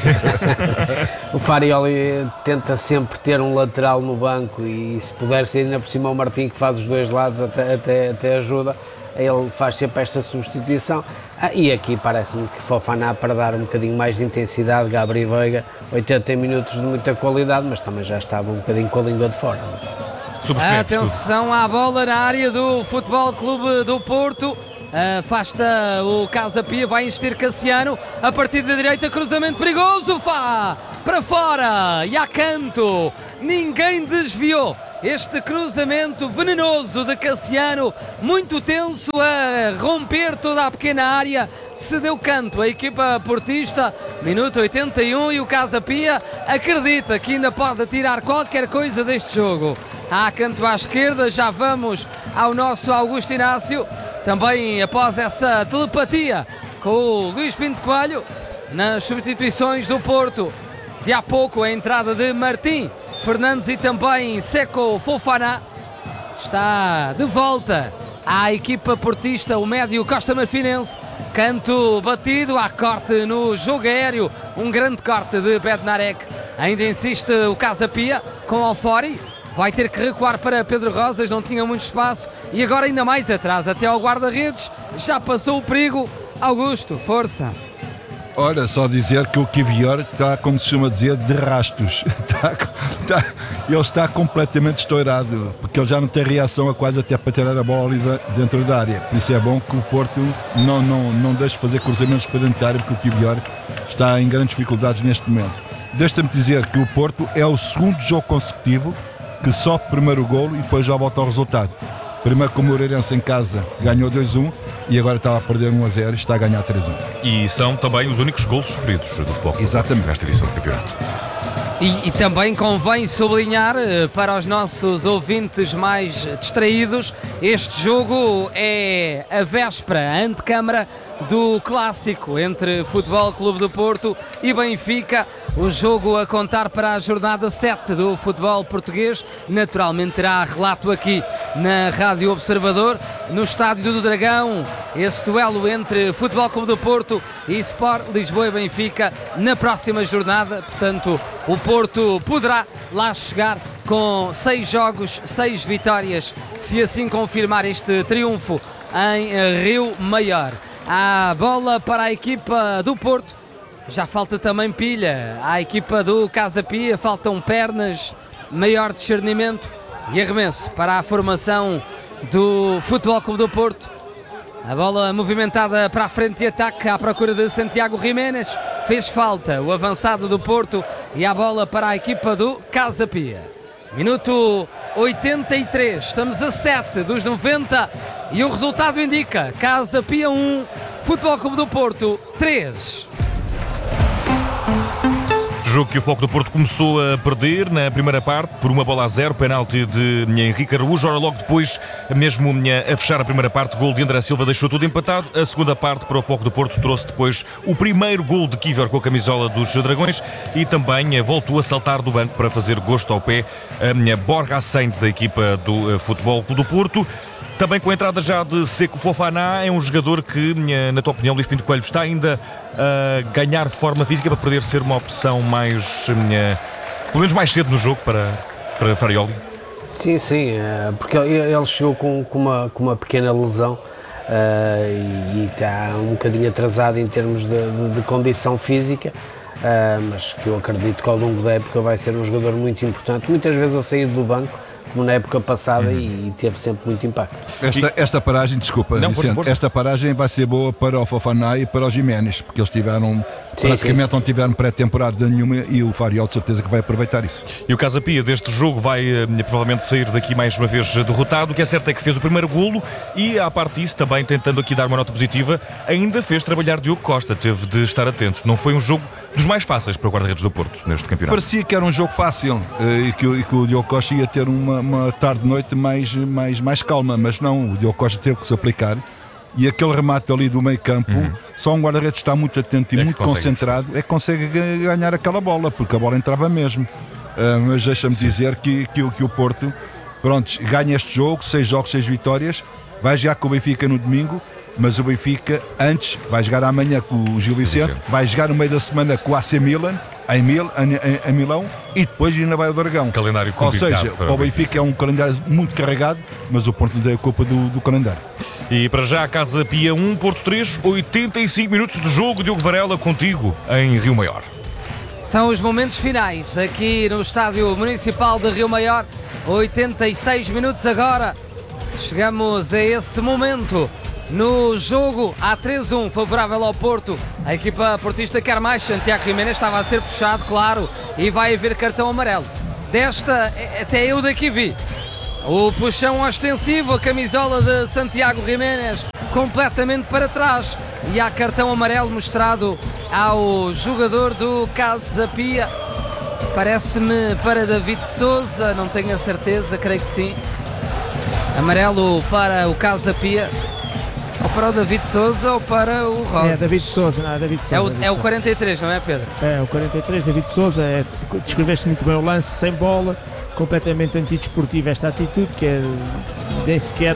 O Farioli tenta sempre ter um lateral no banco e se puder ser ainda por cima o Martim, que faz os dois lados, até ajuda. Ele faz sempre esta substituição e aqui parece-me que Fofana, para dar um bocadinho mais de intensidade, Gabriel Veiga, 80 minutos de muita qualidade, mas também já estava um bocadinho com a língua de fora. Atenção à bola na área do Futebol Clube do Porto. Afasta o Casa Pia, vai insistir Cassiano, a partir da direita, cruzamento perigoso, para fora e a canto, ninguém desviou este cruzamento venenoso de Cassiano, muito tenso, a romper toda a pequena área, se deu canto a equipa portista, minuto 81, e o Casa Pia acredita que ainda pode tirar qualquer coisa deste jogo. Há canto à esquerda, já vamos ao nosso Augusto Inácio, também após essa telepatia com o Luís Pinto Coelho, nas substituições do Porto, de há pouco a entrada de Martim Fernandes e também Seco Fofana, está de volta à equipa portista o médio Costa Marfinense, canto batido, há corte no jogo aéreo, um grande corte de Bednarek, ainda insiste o Casa Pia com Alfori, vai ter que recuar para Pedro Rosas, não tinha muito espaço e agora ainda mais atrás, até ao guarda-redes, já passou o perigo. Augusto, força. Olha, só dizer que o Kivior está, como se chama dizer, de rastos. Ele está completamente estourado, porque ele já não tem reação a quase até para tirar a bola ali dentro da área. Por isso é bom que o Porto não deixe fazer cruzamentos para dentro da área, porque o Kivior está em grandes dificuldades neste momento. Deixa-me dizer que o Porto é o segundo jogo consecutivo que sofre primeiro o golo e depois já volta ao resultado. Primeiro com o Moreirense em casa ganhou 2-1 e agora estava a perder 1-0 e está a ganhar 3-1. E são também os únicos golos sofridos do futebol. Exatamente. Nesta edição do campeonato. E também convém sublinhar para os nossos ouvintes mais distraídos, este jogo é a véspera, a antecâmara do clássico entre Futebol Clube do Porto e Benfica, o jogo a contar para a jornada 7 do futebol português, naturalmente terá relato aqui na Rádio Observador, no Estádio do Dragão, esse duelo entre Futebol Clube do Porto e Sport Lisboa e Benfica na próxima jornada, portanto o Porto poderá lá chegar com 6 jogos, 6 vitórias, se assim confirmar este triunfo em Rio Maior. A bola para a equipa do Porto, já falta também pilha, à equipa do Casa Pia, faltam pernas, maior discernimento e arremesso para a formação do Futebol Clube do Porto. A bola movimentada para a frente de ataque à procura de Santiago Jiménez, fez falta o avançado do Porto e a bola para a equipa do Casa Pia. Minuto 83, estamos a 7 dos 90 e o resultado indica Casa Pia 1, Futebol Clube do Porto 3. Jogo que o Futebol do Porto começou a perder na primeira parte por 1-0, penalti de Henrique Araújo. Ora, logo depois, mesmo a fechar a primeira parte, gol de André Silva deixou tudo empatado. A segunda parte para o Futebol do Porto trouxe depois o primeiro gol de Kivior com a camisola dos Dragões e também voltou a saltar do banco para fazer gosto ao pé a Borja Sainz da equipa do Futebol do Porto. Também com a entrada já de Seco Fofana, é um jogador que, na tua opinião, Luís Pinto Coelho, está ainda a ganhar forma física para poder ser uma opção mais, pelo menos mais cedo no jogo para Farioli? Sim, porque ele chegou com uma pequena lesão e está um bocadinho atrasado em termos de condição física, mas que eu acredito que ao longo da época vai ser um jogador muito importante, muitas vezes a sair do banco, como na época passada e teve sempre muito impacto. Esta paragem, desculpa, não, Vicente, força. esta paragem vai ser boa para o Fofana e para o Giménez, porque eles tiveram, praticamente não tiveram pré-temporada nenhuma e o Fariol de certeza que vai aproveitar isso. E o Casa Pia deste jogo vai provavelmente sair daqui mais uma vez derrotado. O que é certo é que fez o primeiro golo e, à parte disso, também tentando aqui dar uma nota positiva, ainda fez trabalhar Diogo Costa, teve de estar atento. Não foi um jogo dos mais fáceis para o guarda-redes do Porto neste campeonato. Parecia que era um jogo fácil e que o Diogo Costa ia ter uma tarde-noite mais calma, mas não, o Diogo Costa teve que se aplicar e aquele remate ali do meio campo, só um guarda-redes está muito atento e muito concentrado, é que consegue ganhar aquela bola, porque a bola entrava mesmo. Mas deixa-me dizer que o Porto, pronto, ganha este jogo, 6 jogos, 6 vitórias, vai jogar com o Benfica no domingo, mas o Benfica antes vai jogar amanhã com o Gil Vicente, vai jogar no meio da semana com o AC Milan em Milão e depois ainda vai ao Dragão. Calendário Ou seja, para o Benfica é um calendário muito carregado, mas o Porto não tem a culpa do calendário. E para já, Casa Pia 1, Porto 3, 85 minutos de jogo. Diogo Varela, contigo em Rio Maior. São os momentos finais aqui no Estádio Municipal de Rio Maior. 86 minutos agora. Chegamos a esse momento no jogo. Há 3-1 favorável ao Porto. A equipa portista quer mais. Santiago Giménez estava a ser puxado, claro, e vai haver cartão amarelo. Desta, até eu daqui vi. O puxão ostensivo, a camisola de Santiago Giménez completamente para trás. E há cartão amarelo mostrado ao jogador do Casa Pia. Parece-me para David Sousa, não tenho a certeza, creio que sim. Amarelo para o Casa Pia. Ou para o David Sousa ou para o Rosa. É David Sousa, não é David Sousa. É o 43, não é, Pedro? É o 43, David Sousa. Descreveste muito bem o lance, sem bola, completamente antidesportivo esta atitude, que é, nem sequer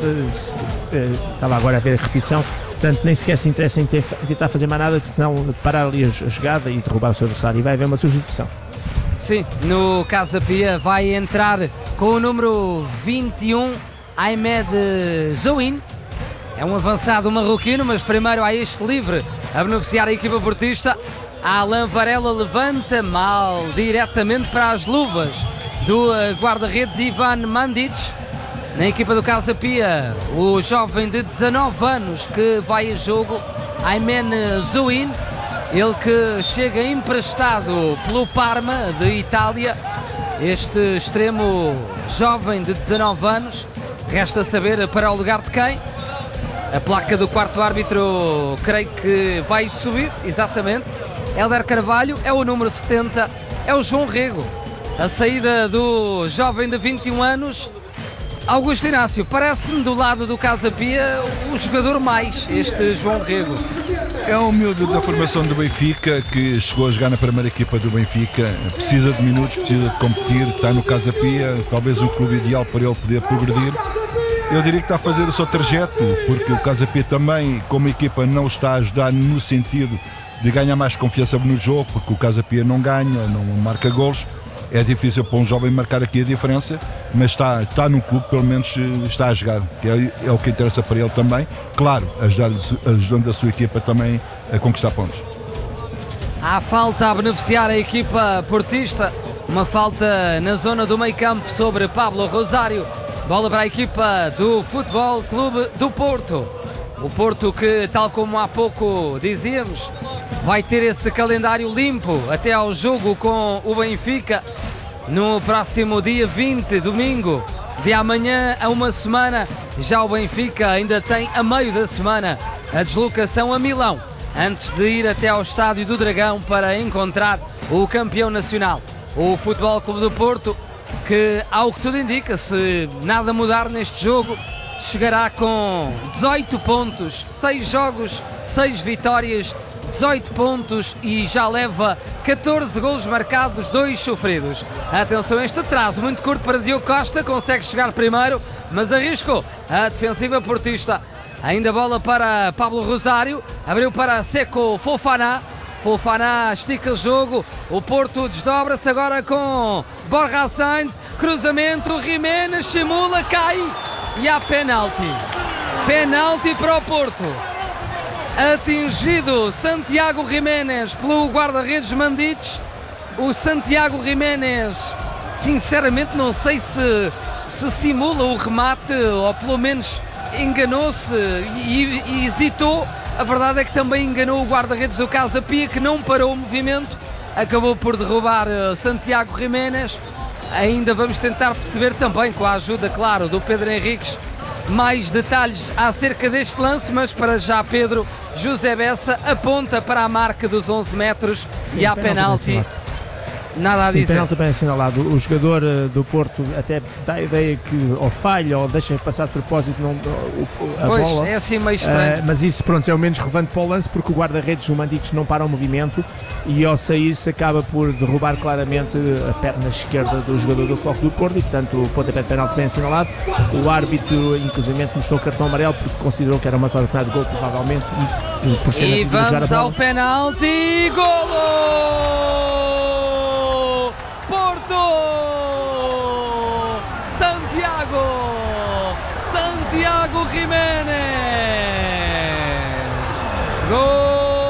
estava agora a ver a repetição, portanto nem sequer se interessa em tentar fazer mais nada, senão parar ali a jogada e derrubar o seu adversário, e vai haver uma substituição. Sim, no Casa Pia vai entrar com o número 21, Ahmed Zouin. É um avançado marroquino, mas primeiro há este livre a beneficiar a equipa portista. Alain Varela levanta mal diretamente para as luvas do guarda-redes Ivan Mandic. Na equipa do Casa Pia, o jovem de 19 anos que vai a jogo, Aymen Zouin, ele que chega emprestado pelo Parma de Itália. Este extremo jovem de 19 anos, resta saber para o lugar de quem. A placa do quarto árbitro creio que vai subir, exatamente. Hélder Carvalho é o número 70, é o João Rego. A saída do jovem de 21 anos, Augusto Inácio, parece-me do lado do Casa Pia o jogador mais, este João Rego. É um miúdo da formação do Benfica que chegou a jogar na primeira equipa do Benfica, precisa de minutos, precisa de competir, está no Casa Pia, talvez um clube ideal para ele poder progredir. Eu diria que está a fazer o seu trajeto, porque o Casa Pia também, como equipa, não está a ajudar no sentido de ganhar mais confiança no jogo, porque o Casa Pia não ganha, não marca golos. É difícil para um jovem marcar aqui a diferença, mas está num clube, pelo menos está a jogar, que é o que interessa para ele também. Claro, ajudando a sua equipa também a conquistar pontos. Há falta a beneficiar a equipa portista, uma falta na zona do meio campo sobre Pablo Rosário. Bola para a equipa do Futebol Clube do Porto. O Porto que, tal como há pouco dizíamos, vai ter esse calendário limpo até ao jogo com o Benfica no próximo dia 20, domingo. De amanhã a uma semana, já o Benfica ainda tem a meio da semana a deslocação a Milão, antes de ir até ao Estádio do Dragão para encontrar o campeão nacional, o Futebol Clube do Porto, que, ao que tudo indica, se nada mudar neste jogo, chegará com 18 pontos, 6 jogos, 6 vitórias, 18 pontos e já leva 14 golos marcados, 2 sofridos. Atenção a este atraso muito curto para Diogo Costa, consegue chegar primeiro, mas arriscou a defensiva portista. Ainda bola para Pablo Rosário, abriu para Seco Fofana. Fofana estica o jogo, o Porto desdobra-se agora com Borja Sainz, cruzamento, Giménez, simula, cai e há penalti. Penalti para o Porto. Atingido Santiago Giménez pelo guarda-redes Mandic. O Santiago Giménez, sinceramente não sei se se simula o remate, ou pelo menos enganou-se e hesitou. A verdade é que também enganou o guarda-redes do Casa Pia, que não parou o movimento, acabou por derrubar Santiago Jiménez. Ainda vamos tentar perceber também, com a ajuda, claro, do Pedro Henriques, mais detalhes acerca deste lance, mas para já, Pedro, José Bessa aponta para a marca dos 11 metros. Sim, e há penalti. Nada a dizer. Penalti bem assinalado. O jogador do Porto até dá a ideia que ou falha ou deixa passar de propósito a pois, bola. É assim meio estranho. Mas isso, pronto, é o menos relevante para o lance, porque o guarda-redes, o Mandiques, não para o movimento e ao sair-se acaba por derrubar claramente a perna esquerda do jogador do Foco do Porto e, portanto, o pontapé de penalti bem assinalado. O árbitro, inclusive, mostrou o cartão amarelo porque considerou que era uma classe de gol, provavelmente, e por ser e vamos ao penalti. Golo! Porto! Santiago Jiménez! Golo!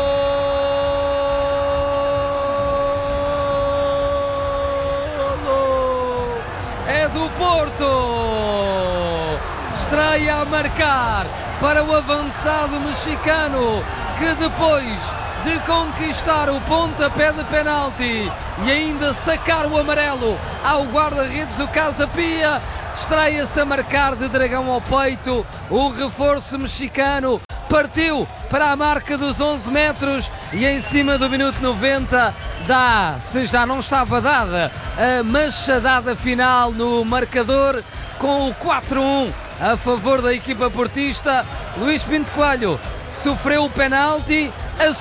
É do Porto! Estreia a marcar para o avançado mexicano, que depois de conquistar o pontapé de penalti e ainda sacar o amarelo ao guarda-redes do Casa Pia, estreia-se a marcar de dragão ao peito. O reforço mexicano partiu para a marca dos 11 metros e em cima do minuto 90 dá, se já não estava dada, a machadada final no marcador com o 4-1 a favor da equipa portista. Luís Pinto Coelho sofreu o penalti,